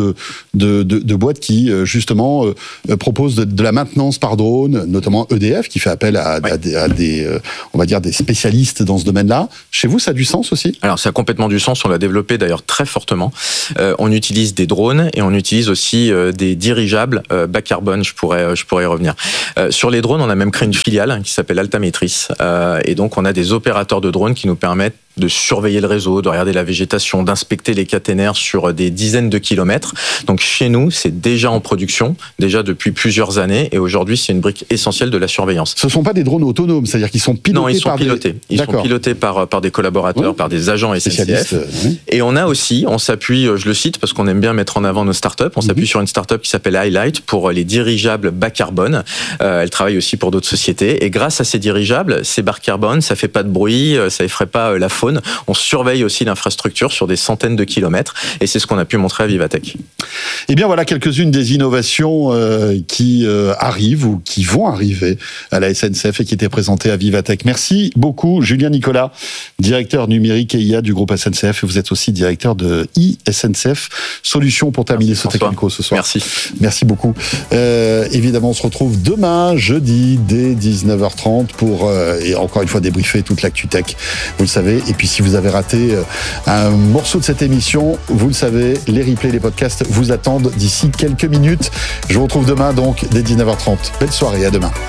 de boîtes qui, justement, proposent de la maintenance par drone, notamment EDF, qui fait appel à des, on va dire, des spécialistes dans ce domaine-là. Chez vous, ça a du sens aussi ? Alors, ça a complètement du sens. On l'a développé d'ailleurs très fortement. On utilise des drones et on utilise aussi des dirigeables bas carbone. Je pourrais y revenir. Sur les drones, on a même créé une filiale qui s'appelle Altametris. Et donc, on a des opérateurs de drones qui nous permettent de surveiller le réseau, de regarder la végétation, d'inspecter les caténaires sur des dizaines de kilomètres. Donc chez nous, c'est déjà en production, déjà depuis plusieurs années, et aujourd'hui, c'est une brique essentielle de la surveillance. Ce ne sont pas des drones autonomes, c'est-à-dire qu'ils sont pilotés par Non, ils sont pilotés. Ils sont pilotés par des collaborateurs, par des agents SNCF. Et on a aussi, on s'appuie, je le cite parce qu'on aime bien mettre en avant nos startups, on s'appuie sur une startup qui s'appelle Highlight pour les dirigeables bas carbone. Elle travaille aussi pour d'autres sociétés. Et grâce à ces dirigeables, c'est bas carbone, ça fait pas de bruit, ça effraie pas la faune. On surveille aussi l'infrastructure sur des centaines de kilomètres et c'est ce qu'on a pu montrer à Vivatech. Eh bien voilà quelques-unes des innovations qui arrivent ou qui vont arriver à la SNCF et qui étaient présentées à Vivatech. Merci beaucoup Julien Nicolas, directeur numérique et IA du groupe SNCF, et vous êtes aussi directeur de e-SNCF Solutions pour terminer ce Tech & Co ce soir. Merci beaucoup. Évidemment on se retrouve demain jeudi dès 19h30 pour et encore une fois débriefer toute l'actu tech, vous le savez. Et puis si vous avez raté un morceau de cette émission, vous le savez, les replays, les podcasts vous attendent d'ici quelques minutes. Je vous retrouve demain donc dès 19h30. Belle soirée, à demain.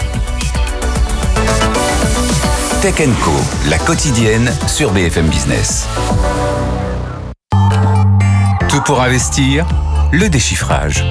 Tech & Co, la quotidienne sur BFM Business. Tout pour investir, le déchiffrage.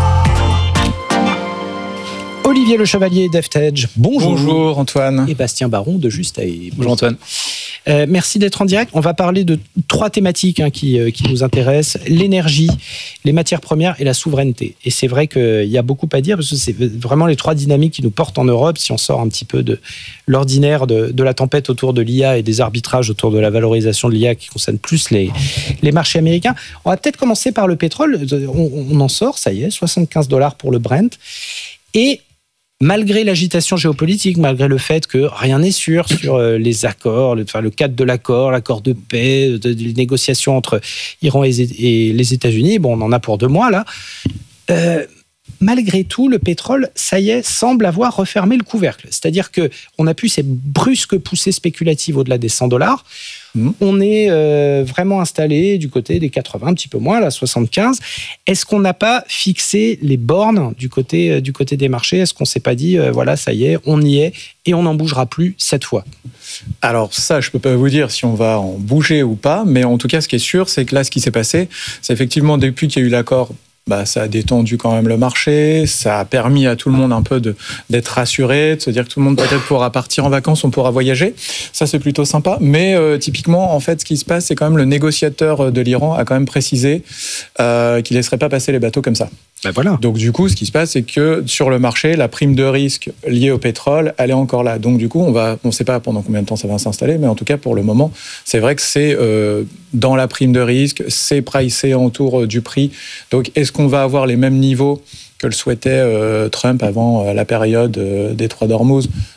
Olivier Le Chevalier d'Eftedge, bonjour. Bonjour Antoine. Et Bastien Baron de Justay. Bonjour Antoine. Merci d'être en direct. On va parler de 3 thématiques qui nous intéressent. L'énergie, les matières premières et la souveraineté. Et c'est vrai qu'il y a beaucoup à dire parce que c'est vraiment les 3 dynamiques qui nous portent en Europe si on sort un petit peu de l'ordinaire de la tempête autour de l'IA et des arbitrages autour de la valorisation de l'IA qui concernent plus les marchés américains. On va peut-être commencer par le pétrole. On en sort, ça y est, $75 pour le Brent. Et malgré l'agitation géopolitique, malgré le fait que rien n'est sûr sur les accords, le cadre de l'accord de paix, des négociations entre Iran et les États-Unis, bon, on en a pour 2 mois là. Malgré tout, le pétrole, ça y est, semble avoir refermé le couvercle. C'est-à-dire qu'on a pu ces brusques poussées spéculatives au-delà des $100. On est vraiment installé du côté des 80, un petit peu moins, là, 75. Est-ce qu'on n'a pas fixé les bornes du côté des marchés ? Est-ce qu'on ne s'est pas dit, voilà, ça y est, on y est et on n'en bougera plus cette fois ? Alors ça, je ne peux pas vous dire si on va en bouger ou pas, mais en tout cas, ce qui est sûr, c'est que là, ce qui s'est passé, c'est effectivement, depuis qu'il y a eu l'accord, ça a détendu quand même le marché, ça a permis à tout le monde un peu d'être rassuré, de se dire que tout le monde peut-être pourra partir en vacances, on pourra voyager. Ça, c'est plutôt sympa. Mais typiquement, en fait, ce qui se passe, c'est quand même le négociateur de l'Iran a quand même précisé qu'il ne laisserait pas passer les bateaux comme ça. Voilà. Donc du coup, ce qui se passe, c'est que sur le marché, la prime de risque liée au pétrole, elle est encore là. Donc du coup, on ne sait pas pendant combien de temps ça va s'installer, mais en tout cas, pour le moment, c'est vrai que c'est dans la prime de risque, c'est pricé autour du prix. Donc est-ce qu'on va avoir les mêmes niveaux que le souhaitait Trump avant la période des 3 d'Ormuz ?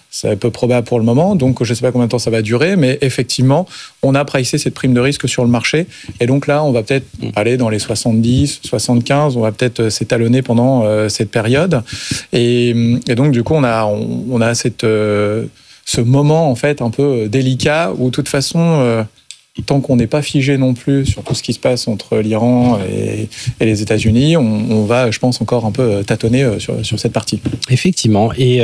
C'est peu probable pour le moment, donc je ne sais pas combien de temps ça va durer, mais effectivement, on a pricé cette prime de risque sur le marché. Et donc là, on va peut-être aller dans les 70, 75, on va peut-être s'étalonner pendant cette période. Et donc, du coup, on a ce moment, en fait, un peu délicat où, de toute façon, tant qu'on n'est pas figé non plus sur tout ce qui se passe entre l'Iran et les États-Unis, on va, je pense, encore un peu tâtonner sur cette partie. Effectivement, et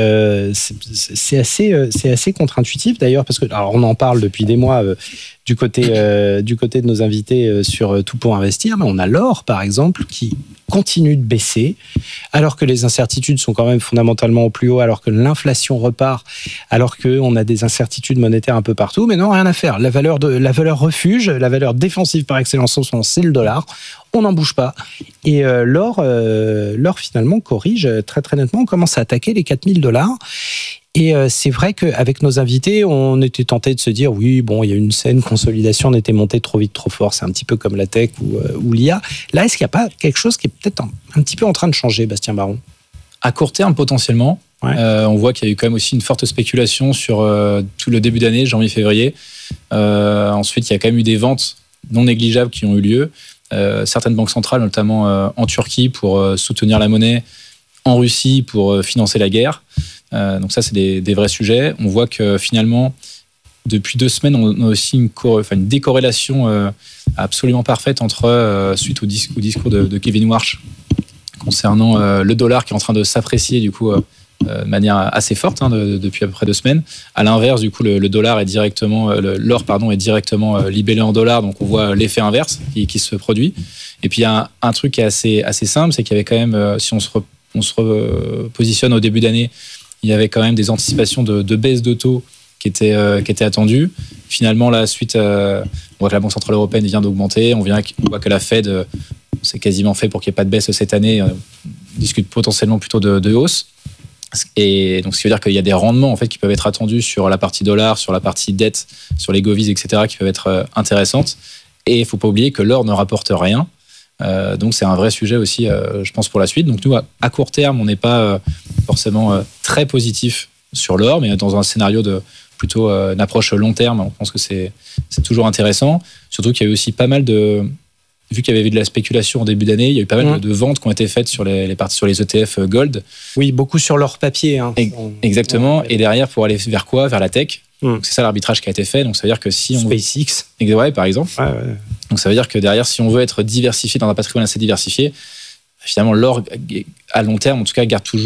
c'est assez contre-intuitif d'ailleurs, parce que alors on en parle depuis des mois du côté de nos invités sur Tout pour investir, mais on a l'or par exemple qui continue de baisser, alors que les incertitudes sont quand même fondamentalement au plus haut, alors que l'inflation repart, alors qu'on a des incertitudes monétaires un peu partout, mais non, rien à faire. La valeur refuge, la valeur défensive par excellence, c'est le dollar. On n'en bouge pas. Et l'or finalement corrige très très nettement, on commence à attaquer les $4 000. Et c'est vrai qu'avec nos invités, on était tenté de se dire, oui, bon, il y a une saine consolidation, on était monté trop vite, trop fort, c'est un petit peu comme la tech ou l'IA. Là, est-ce qu'il n'y a pas quelque chose qui est peut-être un petit peu en train de changer, Bastien Baron ? À court terme, potentiellement. Ouais. On voit qu'il y a eu quand même aussi une forte spéculation sur tout le début d'année, janvier-février. Ensuite, il y a quand même eu des ventes non négligeables qui ont eu lieu. Certaines banques centrales, notamment en Turquie, pour soutenir la monnaie, en Russie, pour financer la guerre. Donc ça, c'est des vrais sujets. On voit que finalement, depuis 2 semaines, on a aussi une décorrélation absolument parfaite suite au discours de Kevin Warsh concernant le dollar qui est en train de s'apprécier du coup de manière assez forte depuis à peu près 2 semaines. À l'inverse, du coup, le dollar est directement, l'or est directement libellé en dollars, donc on voit l'effet inverse qui se produit. Et puis il y a un truc qui est assez simple, c'est qu'il y avait quand même, si on se repositionne au début d'année, il y avait quand même des anticipations de baisse de taux qui étaient attendues. Finalement, là, suite, on voit que la Banque Centrale Européenne vient d'augmenter, on voit que la Fed s'est quasiment fait pour qu'il n'y ait pas de baisse cette année, on discute potentiellement plutôt de hausse. Et donc, ce qui veut dire qu'il y a des rendements en fait, qui peuvent être attendus sur la partie dollar, sur la partie dette, sur les govies, etc., qui peuvent être intéressantes. Et il ne faut pas oublier que l'or ne rapporte rien. Donc c'est un vrai sujet aussi, je pense, pour la suite. Donc nous, à court terme, on n'est pas forcément très positif sur l'or, mais dans un scénario de plutôt une approche long terme, on pense que c'est toujours intéressant. Surtout qu'il y a eu aussi pas mal vu qu'il y avait eu de la spéculation en début d'année, il y a eu pas mal de ventes qui ont été faites sur les parties sur les ETF Gold. Oui, beaucoup sur l'or papier. Exactement. Et derrière, pour aller vers quoi ? Vers la tech. C'est ça l'arbitrage qui a été fait. Donc ça veut dire que si on SpaceX, par exemple. Ouais. Donc ça veut dire que derrière, si on veut être diversifié dans un patrimoine assez diversifié, finalement l'or à long terme, en tout cas,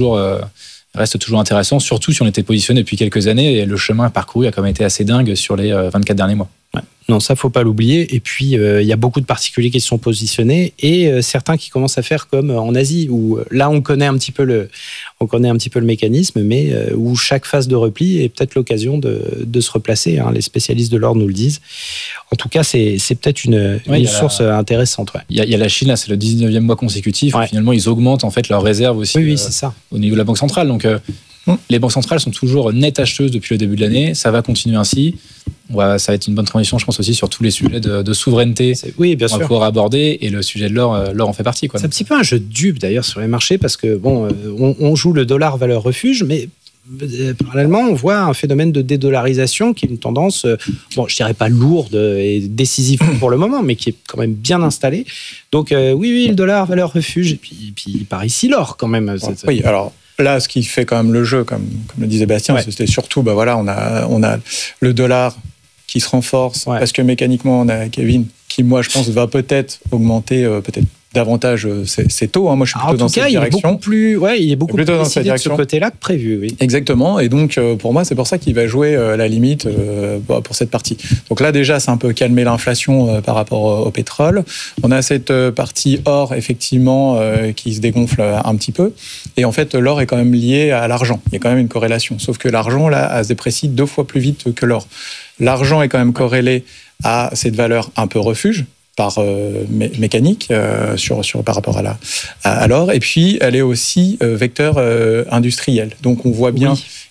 reste toujours intéressant. Surtout si on était positionné depuis quelques années et le chemin parcouru a quand même été assez dingue sur les 24 derniers mois. Ouais. Non, ça faut pas l'oublier. Et puis il y a beaucoup de particuliers qui se sont positionnés et certains qui commencent à faire comme en Asie où là on connaît un petit peu le mécanisme, mais où chaque phase de repli est peut-être l'occasion de se replacer. Les spécialistes de l'or nous le disent. En tout cas, c'est peut-être une source intéressante. Ouais. Il y a la Chine, là, c'est le 19e mois consécutif. Ouais. Finalement, ils augmentent en fait leurs réserves aussi. Oui, c'est ça. Au niveau de la Banque centrale. Donc les banques centrales sont toujours nettes acheteuses depuis le début de l'année. Ça va continuer ainsi. Ça va être une bonne transition, je pense, aussi sur tous les sujets de souveraineté qu'on va pouvoir aborder. Et le sujet de l'or en fait partie. C'est un petit peu un jeu de dupe, d'ailleurs, sur les marchés, parce que, on joue le dollar valeur refuge, mais parallèlement, on voit un phénomène de dédollarisation qui est une tendance, je dirais pas lourde et décisive pour le moment, mais qui est quand même bien installée. Donc, oui, le dollar valeur refuge, et puis par ici, l'or, quand même. Oui, alors... Là, ce qui fait quand même le jeu, comme le disait Bastien, c'était surtout, on a le dollar qui se renforce, parce que mécaniquement, on a Kevin qui, moi, je pense, va peut-être augmenter davantage ses taux. Moi, je suis plutôt dans cette direction. Il est beaucoup plus décidé de ce côté-là que prévu. Oui. Exactement. Et donc, pour moi, c'est pour ça qu'il va jouer la limite pour cette partie. Donc là, déjà, c'est un peu calmer l'inflation par rapport au pétrole. On a cette partie or, effectivement, qui se dégonfle un petit peu. Et en fait, l'or est quand même lié à l'argent. Il y a quand même une corrélation. Sauf que l'argent, là, se déprécie 2 fois plus vite que l'or. L'argent est quand même corrélé à cette valeur un peu refuge, par mécanique par rapport à l'or, et puis elle est aussi vecteur industriel. Donc on voit bien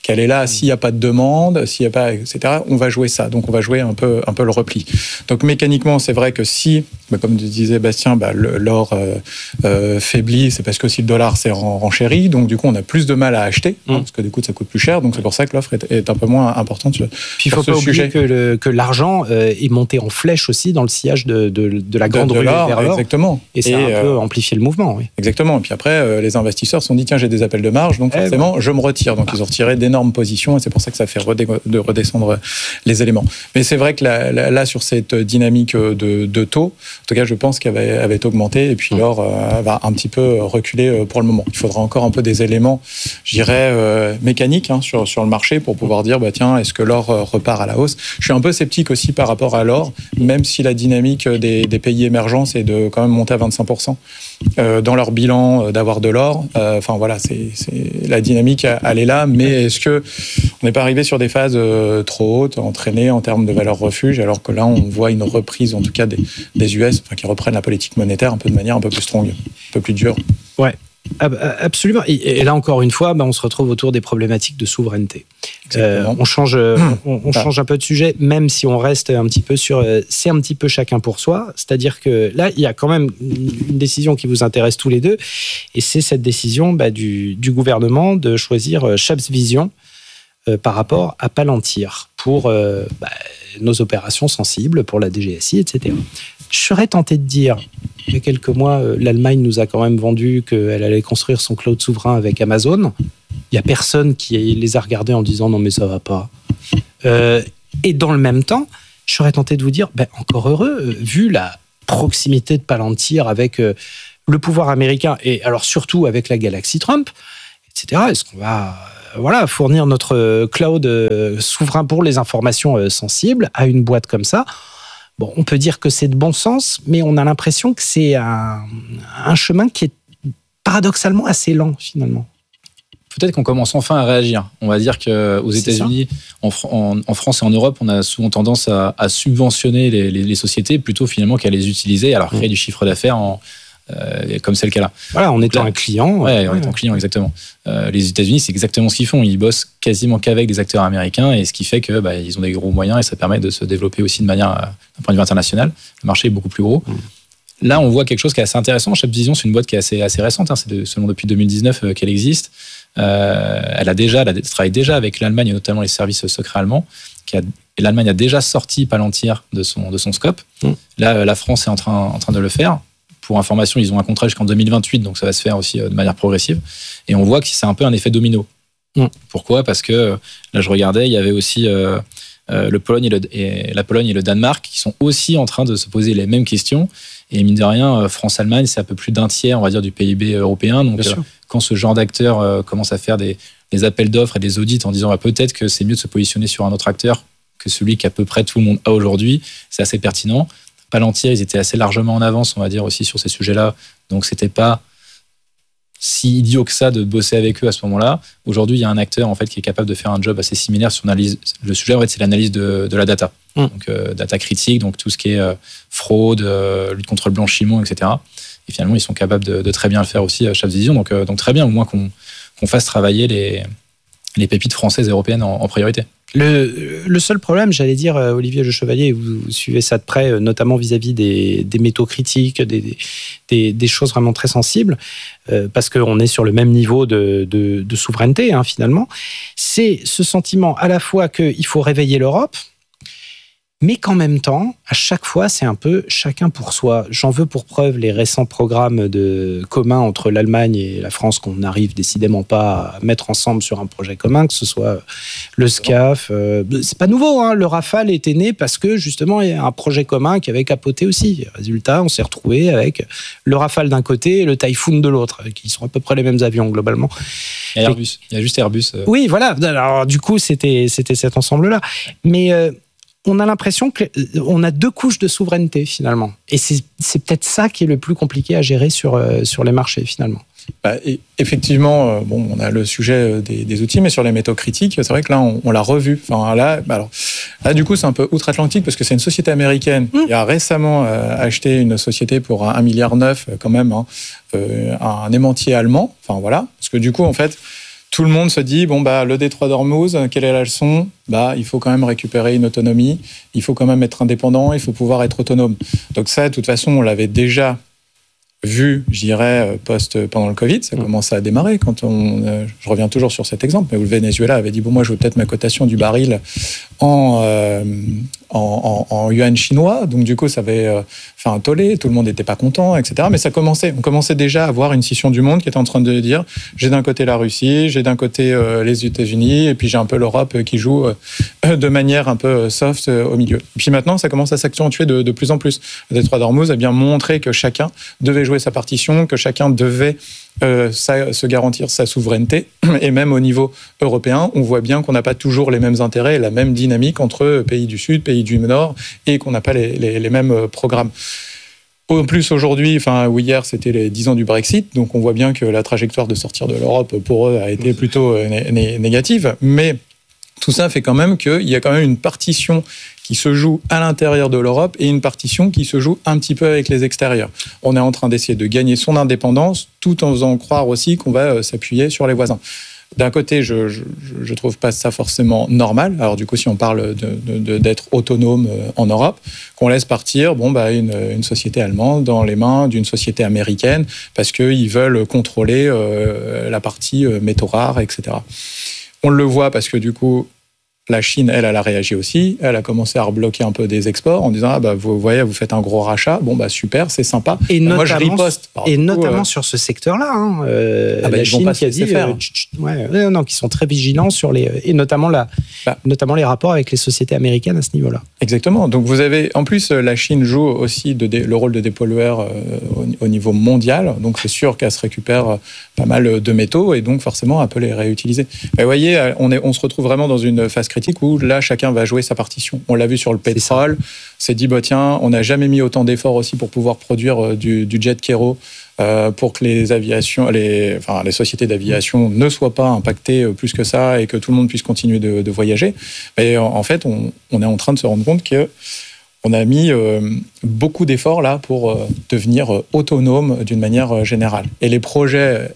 qu'elle est là s'il n'y a pas de demande, s'il n'y a pas, etc. On va jouer ça. Donc, on va jouer un peu le repli. Donc, mécaniquement, c'est vrai que si, comme disait Bastien, l'or faiblit, c'est parce que si le dollar s'est renchéri. Donc, du coup, on a plus de mal à acheter, parce que du coup, ça coûte plus cher. Donc, c'est pour ça que l'offre est un peu moins importante sur Puis, il ne faut pas oublier que l'argent est monté en flèche aussi dans le sillage de la grande ruée vers l'or. Exactement. Et ça a un peu amplifié le mouvement. Oui. Exactement. Et puis après, les investisseurs se sont dit, tiens, j'ai des appels de marge, donc forcément, je me retire. Donc, ils ont retiré d'énormes positions et c'est pour ça que ça fait redescendre les éléments. Mais c'est vrai que là, sur cette dynamique de taux, en tout cas, je pense qu'elle avait augmenté et puis l'or va un petit peu reculer pour le moment. Il faudra encore un peu des éléments, je dirais, mécaniques sur le marché pour pouvoir dire, tiens, est-ce que l'or repart à la hausse? Je suis un peu sceptique aussi par rapport à l'or, même si la dynamique des pays émergents, c'est de quand même monter à 25% dans leur bilan d'avoir de l'or. Enfin voilà, c'est la dynamique, elle est là, mais est-ce que on n'est pas arrivé sur des phases trop hautes, entraînées en termes de valeur refuge, alors que là, on voit une reprise, en tout cas des US, qui reprennent la politique monétaire un peu de manière un peu plus strong, un peu plus dure. Ouais. Absolument. Et là, encore une fois, on se retrouve autour des problématiques de souveraineté. On change un peu de sujet, même si on reste un petit peu sur... c'est un petit peu chacun pour soi. C'est-à-dire que là, il y a quand même une décision qui vous intéresse tous les deux. Et c'est cette décision du gouvernement de choisir Schabs Vision par rapport à Palantir pour nos opérations sensibles, pour la DGSI, etc. Je serais tenté de dire, il y a quelques mois, l'Allemagne nous a quand même vendu qu'elle allait construire son cloud souverain avec Amazon. Il n'y a personne qui les a regardés en disant non mais ça va pas. Et dans le même temps, je serais tenté de vous dire, encore heureux, vu la proximité de Palantir avec le pouvoir américain et alors surtout avec la galaxie Trump, etc. Est-ce qu'on va fournir notre cloud souverain pour les informations sensibles à une boîte comme ça? Bon, on peut dire que c'est de bon sens, mais on a l'impression que c'est un chemin qui est paradoxalement assez lent, finalement. Peut-être qu'on commence enfin à réagir. On va dire qu'aux États-Unis, en France et en Europe, on a souvent tendance à subventionner les sociétés plutôt finalement qu'à les utiliser, alors créer du chiffre d'affaires comme c'est le cas là. Voilà, en étant un client. En étant client, exactement. Les États-Unis, c'est exactement ce qu'ils font. Ils bossent quasiment qu'avec des acteurs américains, et ce qui fait que ils ont des gros moyens et ça permet de se développer aussi de manière, d'un point de vue international. Le marché est beaucoup plus gros. Là, on voit quelque chose qui est assez intéressant. Schabs Vision, c'est une boîte qui est assez récente. C'est seulement depuis 2019 qu'elle existe. Elle travaille déjà avec l'Allemagne, et notamment les services secrets allemands. Et l'Allemagne a déjà sorti Palantir de son scope. Là, la France est en train de le faire. Pour information, ils ont un contrat jusqu'en 2028, donc ça va se faire aussi de manière progressive. Et on voit que c'est un peu un effet domino. Pourquoi ? Parce que, là je regardais, il y avait aussi la Pologne et le Danemark qui sont aussi en train de se poser les mêmes questions. Et mine de rien, France-Allemagne, c'est un peu plus d'un tiers, on va dire, du PIB européen. Donc quand ce genre d'acteur commence à faire des appels d'offres et des audits en disant peut-être que c'est mieux de se positionner sur un autre acteur que celui qu'à peu près tout le monde a aujourd'hui, c'est assez pertinent. Palantir, ils étaient assez largement en avance, on va dire, aussi sur ces sujets-là. Donc, c'était pas si idiot que ça de bosser avec eux à ce moment-là. Aujourd'hui, il y a un acteur, en fait, qui est capable de faire un job assez similaire sur l'analyse. Le sujet, en fait, c'est l'analyse de la data. Donc, data critique, donc tout ce qui est fraude, lutte contre le blanchiment, etc. Et finalement, ils sont capables de très bien le faire aussi à Schabs Vision. Donc, très bien, au moins qu'on fasse travailler les pépites françaises et européennes en priorité. Le seul problème, j'allais dire, Olivier Le Chevalier, vous suivez ça de près, notamment vis-à-vis des métaux critiques, des choses vraiment très sensibles, parce qu'on est sur le même niveau de souveraineté, finalement, c'est ce sentiment à la fois qu'il faut réveiller l'Europe, mais qu'en même temps, à chaque fois, c'est un peu chacun pour soi. J'en veux pour preuve les récents programmes communs entre l'Allemagne et la France qu'on n'arrive décidément pas à mettre ensemble sur un projet commun, que ce soit le SCAF. C'est pas nouveau, le Rafale était né parce que justement, il y a un projet commun qui avait capoté aussi. Résultat, on s'est retrouvé avec le Rafale d'un côté et le Typhoon de l'autre, qui sont à peu près les mêmes avions globalement. Il y a Airbus. Il y a juste Airbus. Oui, voilà. Alors, du coup, c'était cet ensemble-là. Mais... on a l'impression qu'on a deux couches de souveraineté, finalement. Et c'est peut-être ça qui est le plus compliqué à gérer sur les marchés, finalement. Effectivement, on a le sujet des outils, mais sur les métaux critiques, c'est vrai que là, on l'a revu. Enfin, là, du coup, c'est un peu outre-Atlantique, parce que c'est une société américaine qui a récemment acheté une société pour 1,9 milliard quand même, un aimantier allemand. Enfin, voilà. Parce que du coup, en fait, tout le monde se dit, le détroit d'Ormuz, quelle est la leçon ? Il faut quand même récupérer une autonomie, il faut quand même être indépendant, il faut pouvoir être autonome. Donc ça, de toute façon, on l'avait déjà vu, je dirais, pendant le Covid, ça commençait à démarrer. Je reviens toujours sur cet exemple, mais où le Venezuela avait dit, moi, je veux peut-être ma cotation du baril en yuan chinois, donc du coup, ça avait fait un tollé, tout le monde n'était pas content, etc. Mais on commençait déjà à voir une scission du monde qui était en train de dire, j'ai d'un côté la Russie, j'ai d'un côté les États-Unis, et puis j'ai un peu l'Europe qui joue de manière un peu soft au milieu. Et puis maintenant, ça commence à s'accentuer de plus en plus. Le détroit d'Ormuz a bien montré que chacun devait jouer sa partition, que chacun devait se garantir sa souveraineté. Et même au niveau européen, on voit bien qu'on n'a pas toujours les mêmes intérêts et la même dynamique entre pays du Sud, pays du Nord, et qu'on n'a pas les mêmes programmes. En plus, aujourd'hui, ou hier, c'était les 10 ans du Brexit, donc on voit bien que la trajectoire de sortir de l'Europe, pour eux, a été plutôt négative. Mais tout ça fait quand même qu'il y a quand même une partition qui se joue à l'intérieur de l'Europe et une partition qui se joue un petit peu avec les extérieurs. On est en train d'essayer de gagner son indépendance tout en faisant croire aussi qu'on va s'appuyer sur les voisins. D'un côté, je trouve pas ça forcément normal. Alors du coup, si on parle d'être autonome en Europe, qu'on laisse partir une société allemande dans les mains d'une société américaine parce qu'ils veulent contrôler la partie métaux rares, etc. On le voit parce que du coup, la Chine, elle a réagi aussi. Elle a commencé à rebloquer un peu des exports en disant vous voyez, vous faites un gros rachat. Super, c'est sympa. Et moi, je riposte. Notamment sur ce secteur-là. La Chine qui a dit qui sont très vigilants sur et notamment les rapports avec les sociétés américaines à ce niveau-là. Exactement. Donc vous avez, en plus, la Chine joue aussi le rôle de dépollueur au niveau mondial. Donc c'est sûr qu'elle se récupère pas mal de métaux et donc forcément elle peut les réutiliser. Mais vous voyez, on se retrouve vraiment dans une phase critique où là, chacun va jouer sa partition. On l'a vu sur le pétrole, c'est dit, tiens, on n'a jamais mis autant d'efforts aussi pour pouvoir produire du jet kero pour que les sociétés d'aviation ne soient pas impactées plus que ça et que tout le monde puisse continuer de voyager. Mais en fait, on est en train de se rendre compte qu'on a mis beaucoup d'efforts là pour devenir autonome d'une manière générale. Et les projets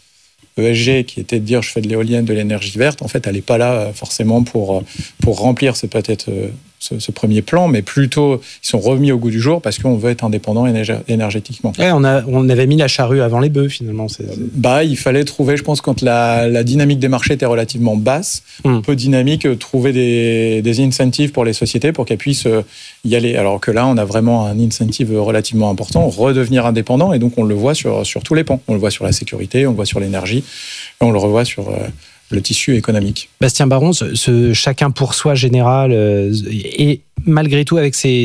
ESG, qui était de dire je fais de l'éolienne, de l'énergie verte, en fait, elle n'est pas là forcément pour remplir peut-être ce premier plan, mais plutôt ils sont remis au goût du jour parce qu'on veut être indépendant énergétiquement. On avait mis la charrue avant les bœufs finalement. Il fallait trouver, je pense, quand la dynamique des marchés était relativement basse, peu dynamique, trouver des incentives pour les sociétés pour qu'elles puissent y aller. Alors que là, on a vraiment un incentive relativement important, redevenir indépendant, et donc on le voit sur tous les pans. On le voit sur la sécurité, on le voit sur l'énergie, et on le revoit sur le tissu économique. Bastien Baron, ce chacun pour soi général, et malgré tout avec ces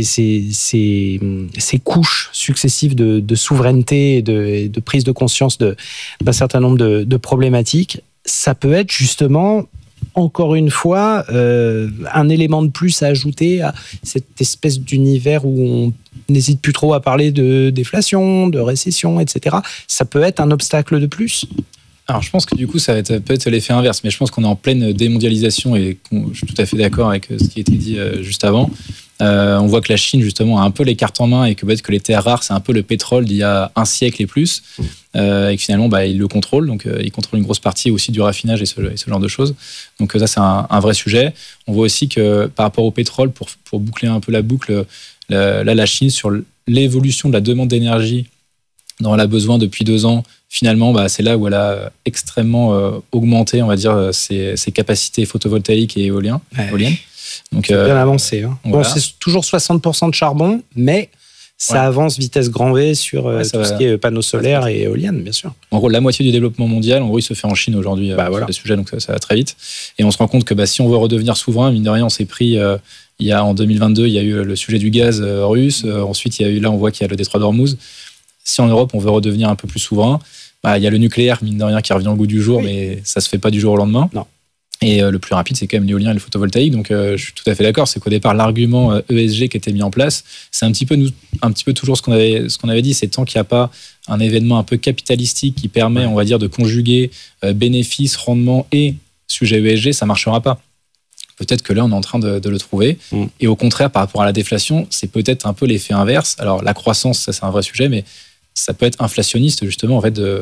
couches successives de souveraineté et de prise de conscience d'un certain nombre de problématiques, ça peut être justement, encore une fois, un élément de plus à ajouter à cette espèce d'univers où on n'hésite plus trop à parler de déflation, de récession, etc. Ça peut être un obstacle de plus ? Alors, je pense que du coup, ça peut être l'effet inverse, mais je pense qu'on est en pleine démondialisation et je suis tout à fait d'accord avec ce qui a été dit juste avant. On voit que la Chine, justement, a un peu les cartes en main et que peut-être que les terres rares, c'est un peu le pétrole d'il y a un siècle et plus, et que finalement, ils le contrôlent. Donc, ils contrôlent une grosse partie aussi du raffinage et ce genre de choses. Donc, ça, c'est un vrai sujet. On voit aussi que par rapport au pétrole, pour boucler un peu la boucle, la Chine, sur l'évolution de la demande d'énergie dont elle a besoin depuis 2 ans, finalement, c'est là où elle a extrêmement augmenté, on va dire, ses capacités photovoltaïques et éoliennes. Donc, c'est bien avancé. Voilà. C'est toujours 60% de charbon, mais ça avance vitesse grand V sur tout ce qui est panneaux solaires et éoliennes, bien sûr. En gros, la moitié du développement mondial, il se fait en Chine aujourd'hui sur les sujets, donc ça va très vite. Et on se rend compte que si on veut redevenir souverain, mine de rien, on s'est pris... en 2022, il y a eu le sujet du gaz russe. Ensuite, on voit qu'il y a le détroit d'Ormuz. Si en Europe, on veut redevenir un peu plus souverain, il y a le nucléaire, mine de rien, qui revient au goût du jour, mais ça se fait pas du jour au lendemain. Non. Et le plus rapide, c'est quand même l'éolien et le photovoltaïque. Donc, je suis tout à fait d'accord. C'est qu'au départ, l'argument ESG qui était mis en place, c'est un petit peu toujours ce qu'on avait dit. C'est tant qu'il n'y a pas un événement un peu capitalistique qui permet, on va dire, de conjuguer bénéfices, rendement et sujet ESG, ça marchera pas. Peut-être que là, on est en train de le trouver. Et au contraire, par rapport à la déflation, c'est peut-être un peu l'effet inverse. Alors, la croissance, ça, c'est un vrai sujet, mais ça peut être inflationniste, justement, en fait,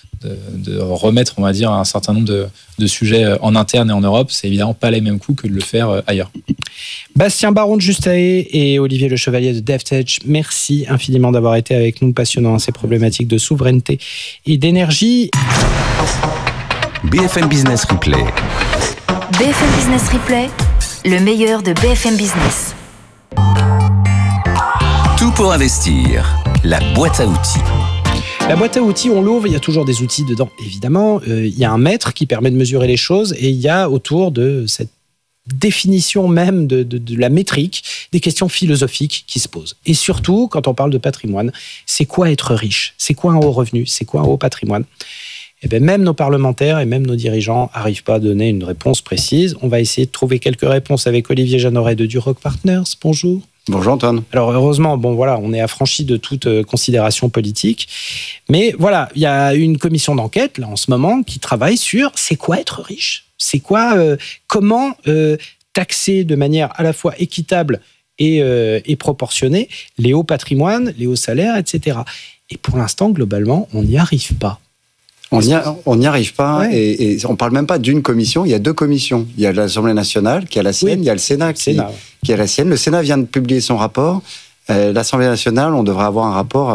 de remettre, on va dire, un certain nombre de sujets en interne et en Europe. C'est évidemment pas les mêmes coûts que de le faire ailleurs. Bastien Baron de Justae et Olivier Le Chevalier de DevTech, merci infiniment d'avoir été avec nous, passionnant ces problématiques de souveraineté et d'énergie. BFM Business Replay. BFM Business Replay, le meilleur de BFM Business. Tout pour investir, la boîte à outils. La boîte à outils, on l'ouvre, il y a toujours des outils dedans, évidemment. Il y a un mètre qui permet de mesurer les choses et il y a autour de cette définition même de la métrique des questions philosophiques qui se posent. Et surtout, quand on parle de patrimoine, c'est quoi être riche ? C'est quoi un haut revenu ? C'est quoi un haut patrimoine ? Eh bien, même nos parlementaires et même nos dirigeants n'arrivent pas à donner une réponse précise. On va essayer de trouver quelques réponses avec Olivier Jeanneret de Duroc Partners. Bonjour. Bonjour Antoine. Alors heureusement, on est affranchi de toute considération politique. Mais voilà, il y a une commission d'enquête là en ce moment qui travaille sur c'est quoi être riche ? C'est quoi, comment taxer de manière à la fois équitable et proportionnée les hauts patrimoines, les hauts salaires, etc. Et pour l'instant, globalement, on n'y arrive pas. On n'y arrive pas, et on ne parle même pas d'une commission, il y a deux commissions. Il y a l'Assemblée nationale qui a la sienne, il y a le Sénat qui a la sienne. Le Sénat vient de publier son rapport. L'Assemblée nationale, on devrait avoir un rapport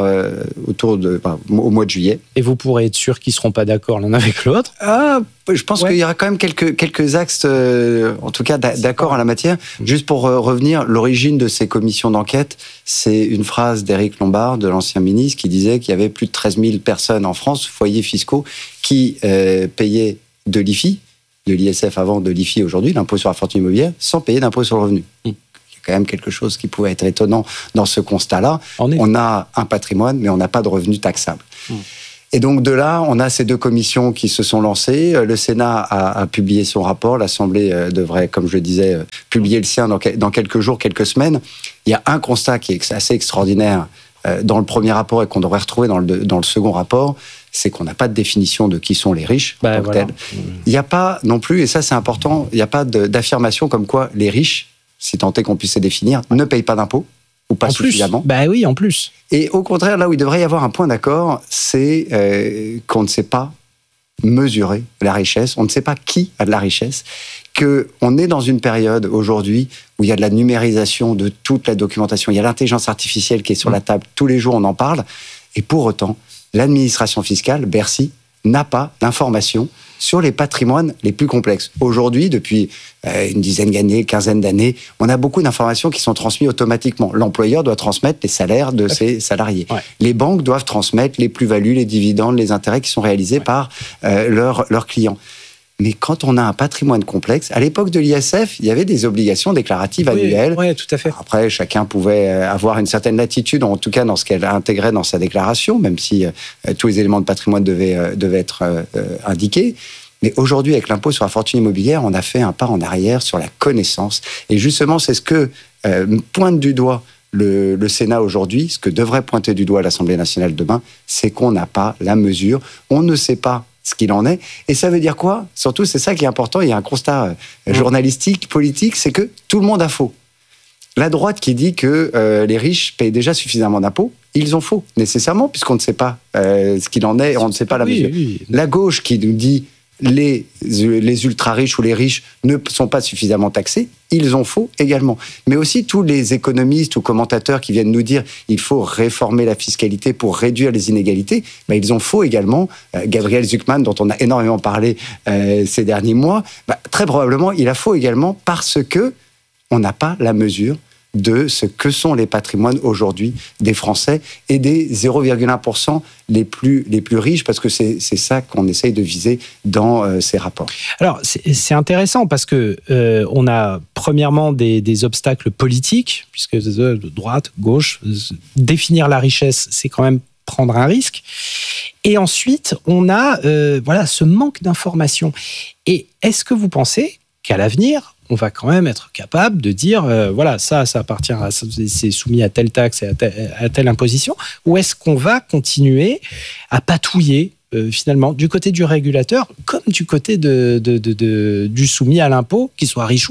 au mois de juillet. Et vous pourrez être sûr qu'ils ne seront pas d'accord l'un avec l'autre ? Je pense qu'il y aura quand même quelques axes, en tout cas, d'accord en la matière. Juste pour revenir, l'origine de ces commissions d'enquête, c'est une phrase d'Éric Lombard, de l'ancien ministre, qui disait qu'il y avait plus de 13 000 personnes en France, foyers fiscaux, qui payaient de l'IFI, de l'ISF avant, de l'IFI aujourd'hui, l'impôt sur la fortune immobilière, sans payer d'impôt sur le revenu. Quand même quelque chose qui pouvait être étonnant dans ce constat-là. On a un patrimoine, mais on n'a pas de revenus taxables. Et donc de là, on a ces deux commissions qui se sont lancées. Le Sénat a publié son rapport. L'Assemblée devrait, comme je le disais, publier le sien dans quelques jours, quelques semaines. Il y a un constat qui est assez extraordinaire dans le premier rapport et qu'on devrait retrouver dans le second rapport, c'est qu'on n'a pas de définition de qui sont les riches en tant que tels. Il n'y a pas non plus, et ça c'est important, il n'y a pas d'affirmation comme quoi les riches, si tant est qu'on puisse les définir, ne payent pas d'impôts, ou pas suffisamment. Oui, en plus. Et au contraire, là où il devrait y avoir un point d'accord, c'est qu'on ne sait pas mesurer la richesse, on ne sait pas qui a de la richesse, qu'on est dans une période aujourd'hui où il y a de la numérisation de toute la documentation, il y a l'intelligence artificielle qui est sur la table, tous les jours on en parle, et pour autant, l'administration fiscale, Bercy, n'a pas d'informations sur les patrimoines les plus complexes. Aujourd'hui, depuis une dizaine d'années, quinzaine d'années, on a beaucoup d'informations qui sont transmises automatiquement. L'employeur doit transmettre les salaires de ses salariés. Les banques doivent transmettre les plus-values, les dividendes, les intérêts qui sont réalisés par leurs clients. Mais quand on a un patrimoine complexe, à l'époque de l'ISF, il y avait des obligations déclaratives annuelles. Oui, tout à fait. Après, chacun pouvait avoir une certaine latitude, en tout cas dans ce qu'elle intégrait dans sa déclaration, même si tous les éléments de patrimoine devaient être indiqués. Mais aujourd'hui, avec l'impôt sur la fortune immobilière, on a fait un pas en arrière sur la connaissance. Et justement, c'est ce que pointe du doigt le Sénat aujourd'hui, ce que devrait pointer du doigt l'Assemblée nationale demain, c'est qu'on n'a pas la mesure. On ne sait pas ce qu'il en est. Et ça veut dire quoi ? Surtout, c'est ça qui est important, il y a un constat journalistique, politique, c'est que tout le monde a faux. La droite qui dit que les riches payent déjà suffisamment d'impôts, ils ont faux, nécessairement, puisqu'on ne sait pas ce qu'il en est, on ne sait pas la mesure. La gauche qui nous dit les ultra-riches ou les riches ne sont pas suffisamment taxés, ils ont faux également. Mais aussi tous les économistes ou commentateurs qui viennent nous dire il faut réformer la fiscalité pour réduire les inégalités, ils ont faux également. Gabriel Zucman, dont on a énormément parlé ces derniers mois, très probablement il a faux également parce que on n'a pas la mesure de ce que sont les patrimoines aujourd'hui des Français et des 0,1% les plus riches, parce que c'est ça qu'on essaye de viser dans ces rapports. Alors, c'est intéressant parce que on a premièrement des obstacles politiques, puisque de droite, gauche, définir la richesse, c'est quand même prendre un risque. Et ensuite, on a ce manque d'information. Et est-ce que vous pensez qu'à l'avenir, on va quand même être capable de dire, ça appartient, c'est soumis à telle taxe et à telle imposition, ou est-ce qu'on va continuer à patouiller finalement du côté du régulateur comme du côté du soumis à l'impôt, qu'il soit riche ou pas finalement ?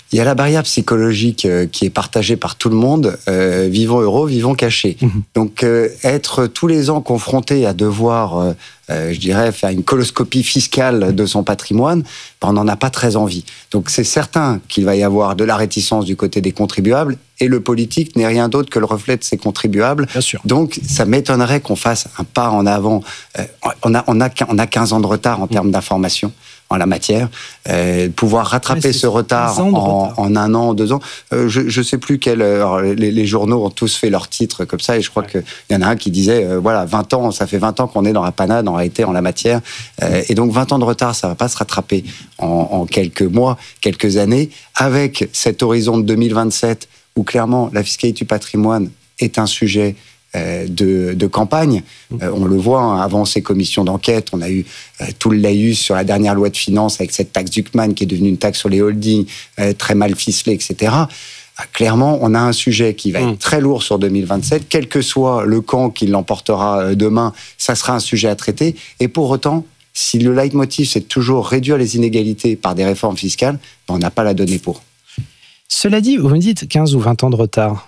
Il y a la barrière psychologique qui est partagée par tout le monde. Vivons heureux, vivons cachés. Donc, être tous les ans confronté à devoir, je dirais, faire une coloscopie fiscale de son patrimoine, on n'en a pas très envie. Donc, c'est certain qu'il va y avoir de la réticence du côté des contribuables, et le politique n'est rien d'autre que le reflet de ces contribuables. Bien sûr. Donc, ça m'étonnerait qu'on fasse un pas en avant. On a 15 ans de retard en termes d'information en la matière. Pouvoir rattraper ce retard en 1 an, 2 ans. Je sais plus les journaux ont tous fait leurs titres comme ça, et je crois qu'il y en a un qui disait, voilà, 20 ans, ça fait 20 ans qu'on est dans la panade en réalité en la matière. Et donc 20 ans de retard, ça va pas se rattraper en quelques mois, quelques années, avec cet horizon de 2027 où clairement la fiscalité du patrimoine est un sujet de campagne. On le voit, avant ces commissions d'enquête, on a eu tout le laïus sur la dernière loi de finances avec cette taxe Zuckman qui est devenue une taxe sur les holdings, très mal ficelée, etc. Clairement, on a un sujet qui va être très lourd sur 2027. Quel que soit le camp qui l'emportera demain, ça sera un sujet à traiter. Et pour autant, si le leitmotiv, c'est toujours réduire les inégalités par des réformes fiscales, on n'a pas la donnée pour. Cela dit, vous me dites 15 ou 20 ans de retard.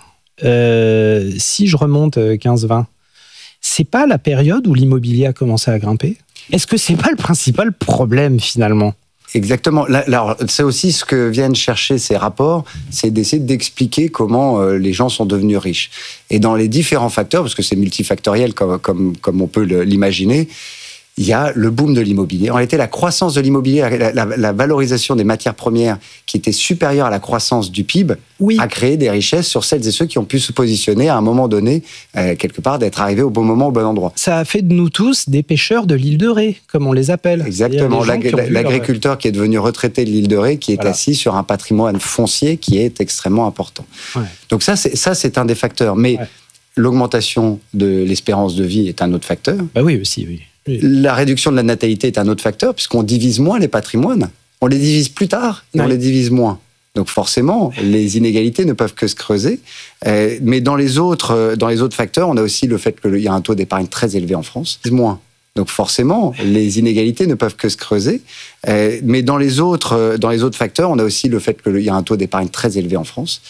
Si je remonte 15-20, c'est pas la période où l'immobilier a commencé à grimper ? Est-ce que c'est pas le principal problème finalement ? Exactement. Alors, c'est aussi ce que viennent chercher ces rapports, c'est d'essayer d'expliquer comment les gens sont devenus riches. Et dans les différents facteurs, parce que c'est multifactoriel comme on peut l'imaginer, il y a le boom de l'immobilier. En réalité, la croissance de l'immobilier, la valorisation des matières premières qui était supérieure à la croissance du PIB, a créé des richesses sur celles et ceux qui ont pu se positionner à un moment donné, quelque part, d'être arrivés au bon moment, au bon endroit. Ça a fait de nous tous des pêcheurs de l'île de Ré, comme on les appelle. Exactement. L'agriculteur qui est devenu retraité de l'île de Ré, qui est assis sur un patrimoine foncier qui est extrêmement important. Ouais. Donc ça, c'est un des facteurs. Mais l'augmentation de l'espérance de vie est un autre facteur. Bah oui, aussi, oui. La réduction de la natalité est un autre facteur, puisqu'on divise moins les patrimoines. On les divise plus tard, et on les divise moins. Donc forcément, les inégalités ne peuvent que se creuser. Mais dans les autres facteurs, on a aussi le fait qu'il y a un taux d'épargne très élevé en France. Moins. Donc forcément, les inégalités ne peuvent que se creuser. Mais dans les autres facteurs, on a aussi le fait qu'il y a un taux d'épargne très élevé en France.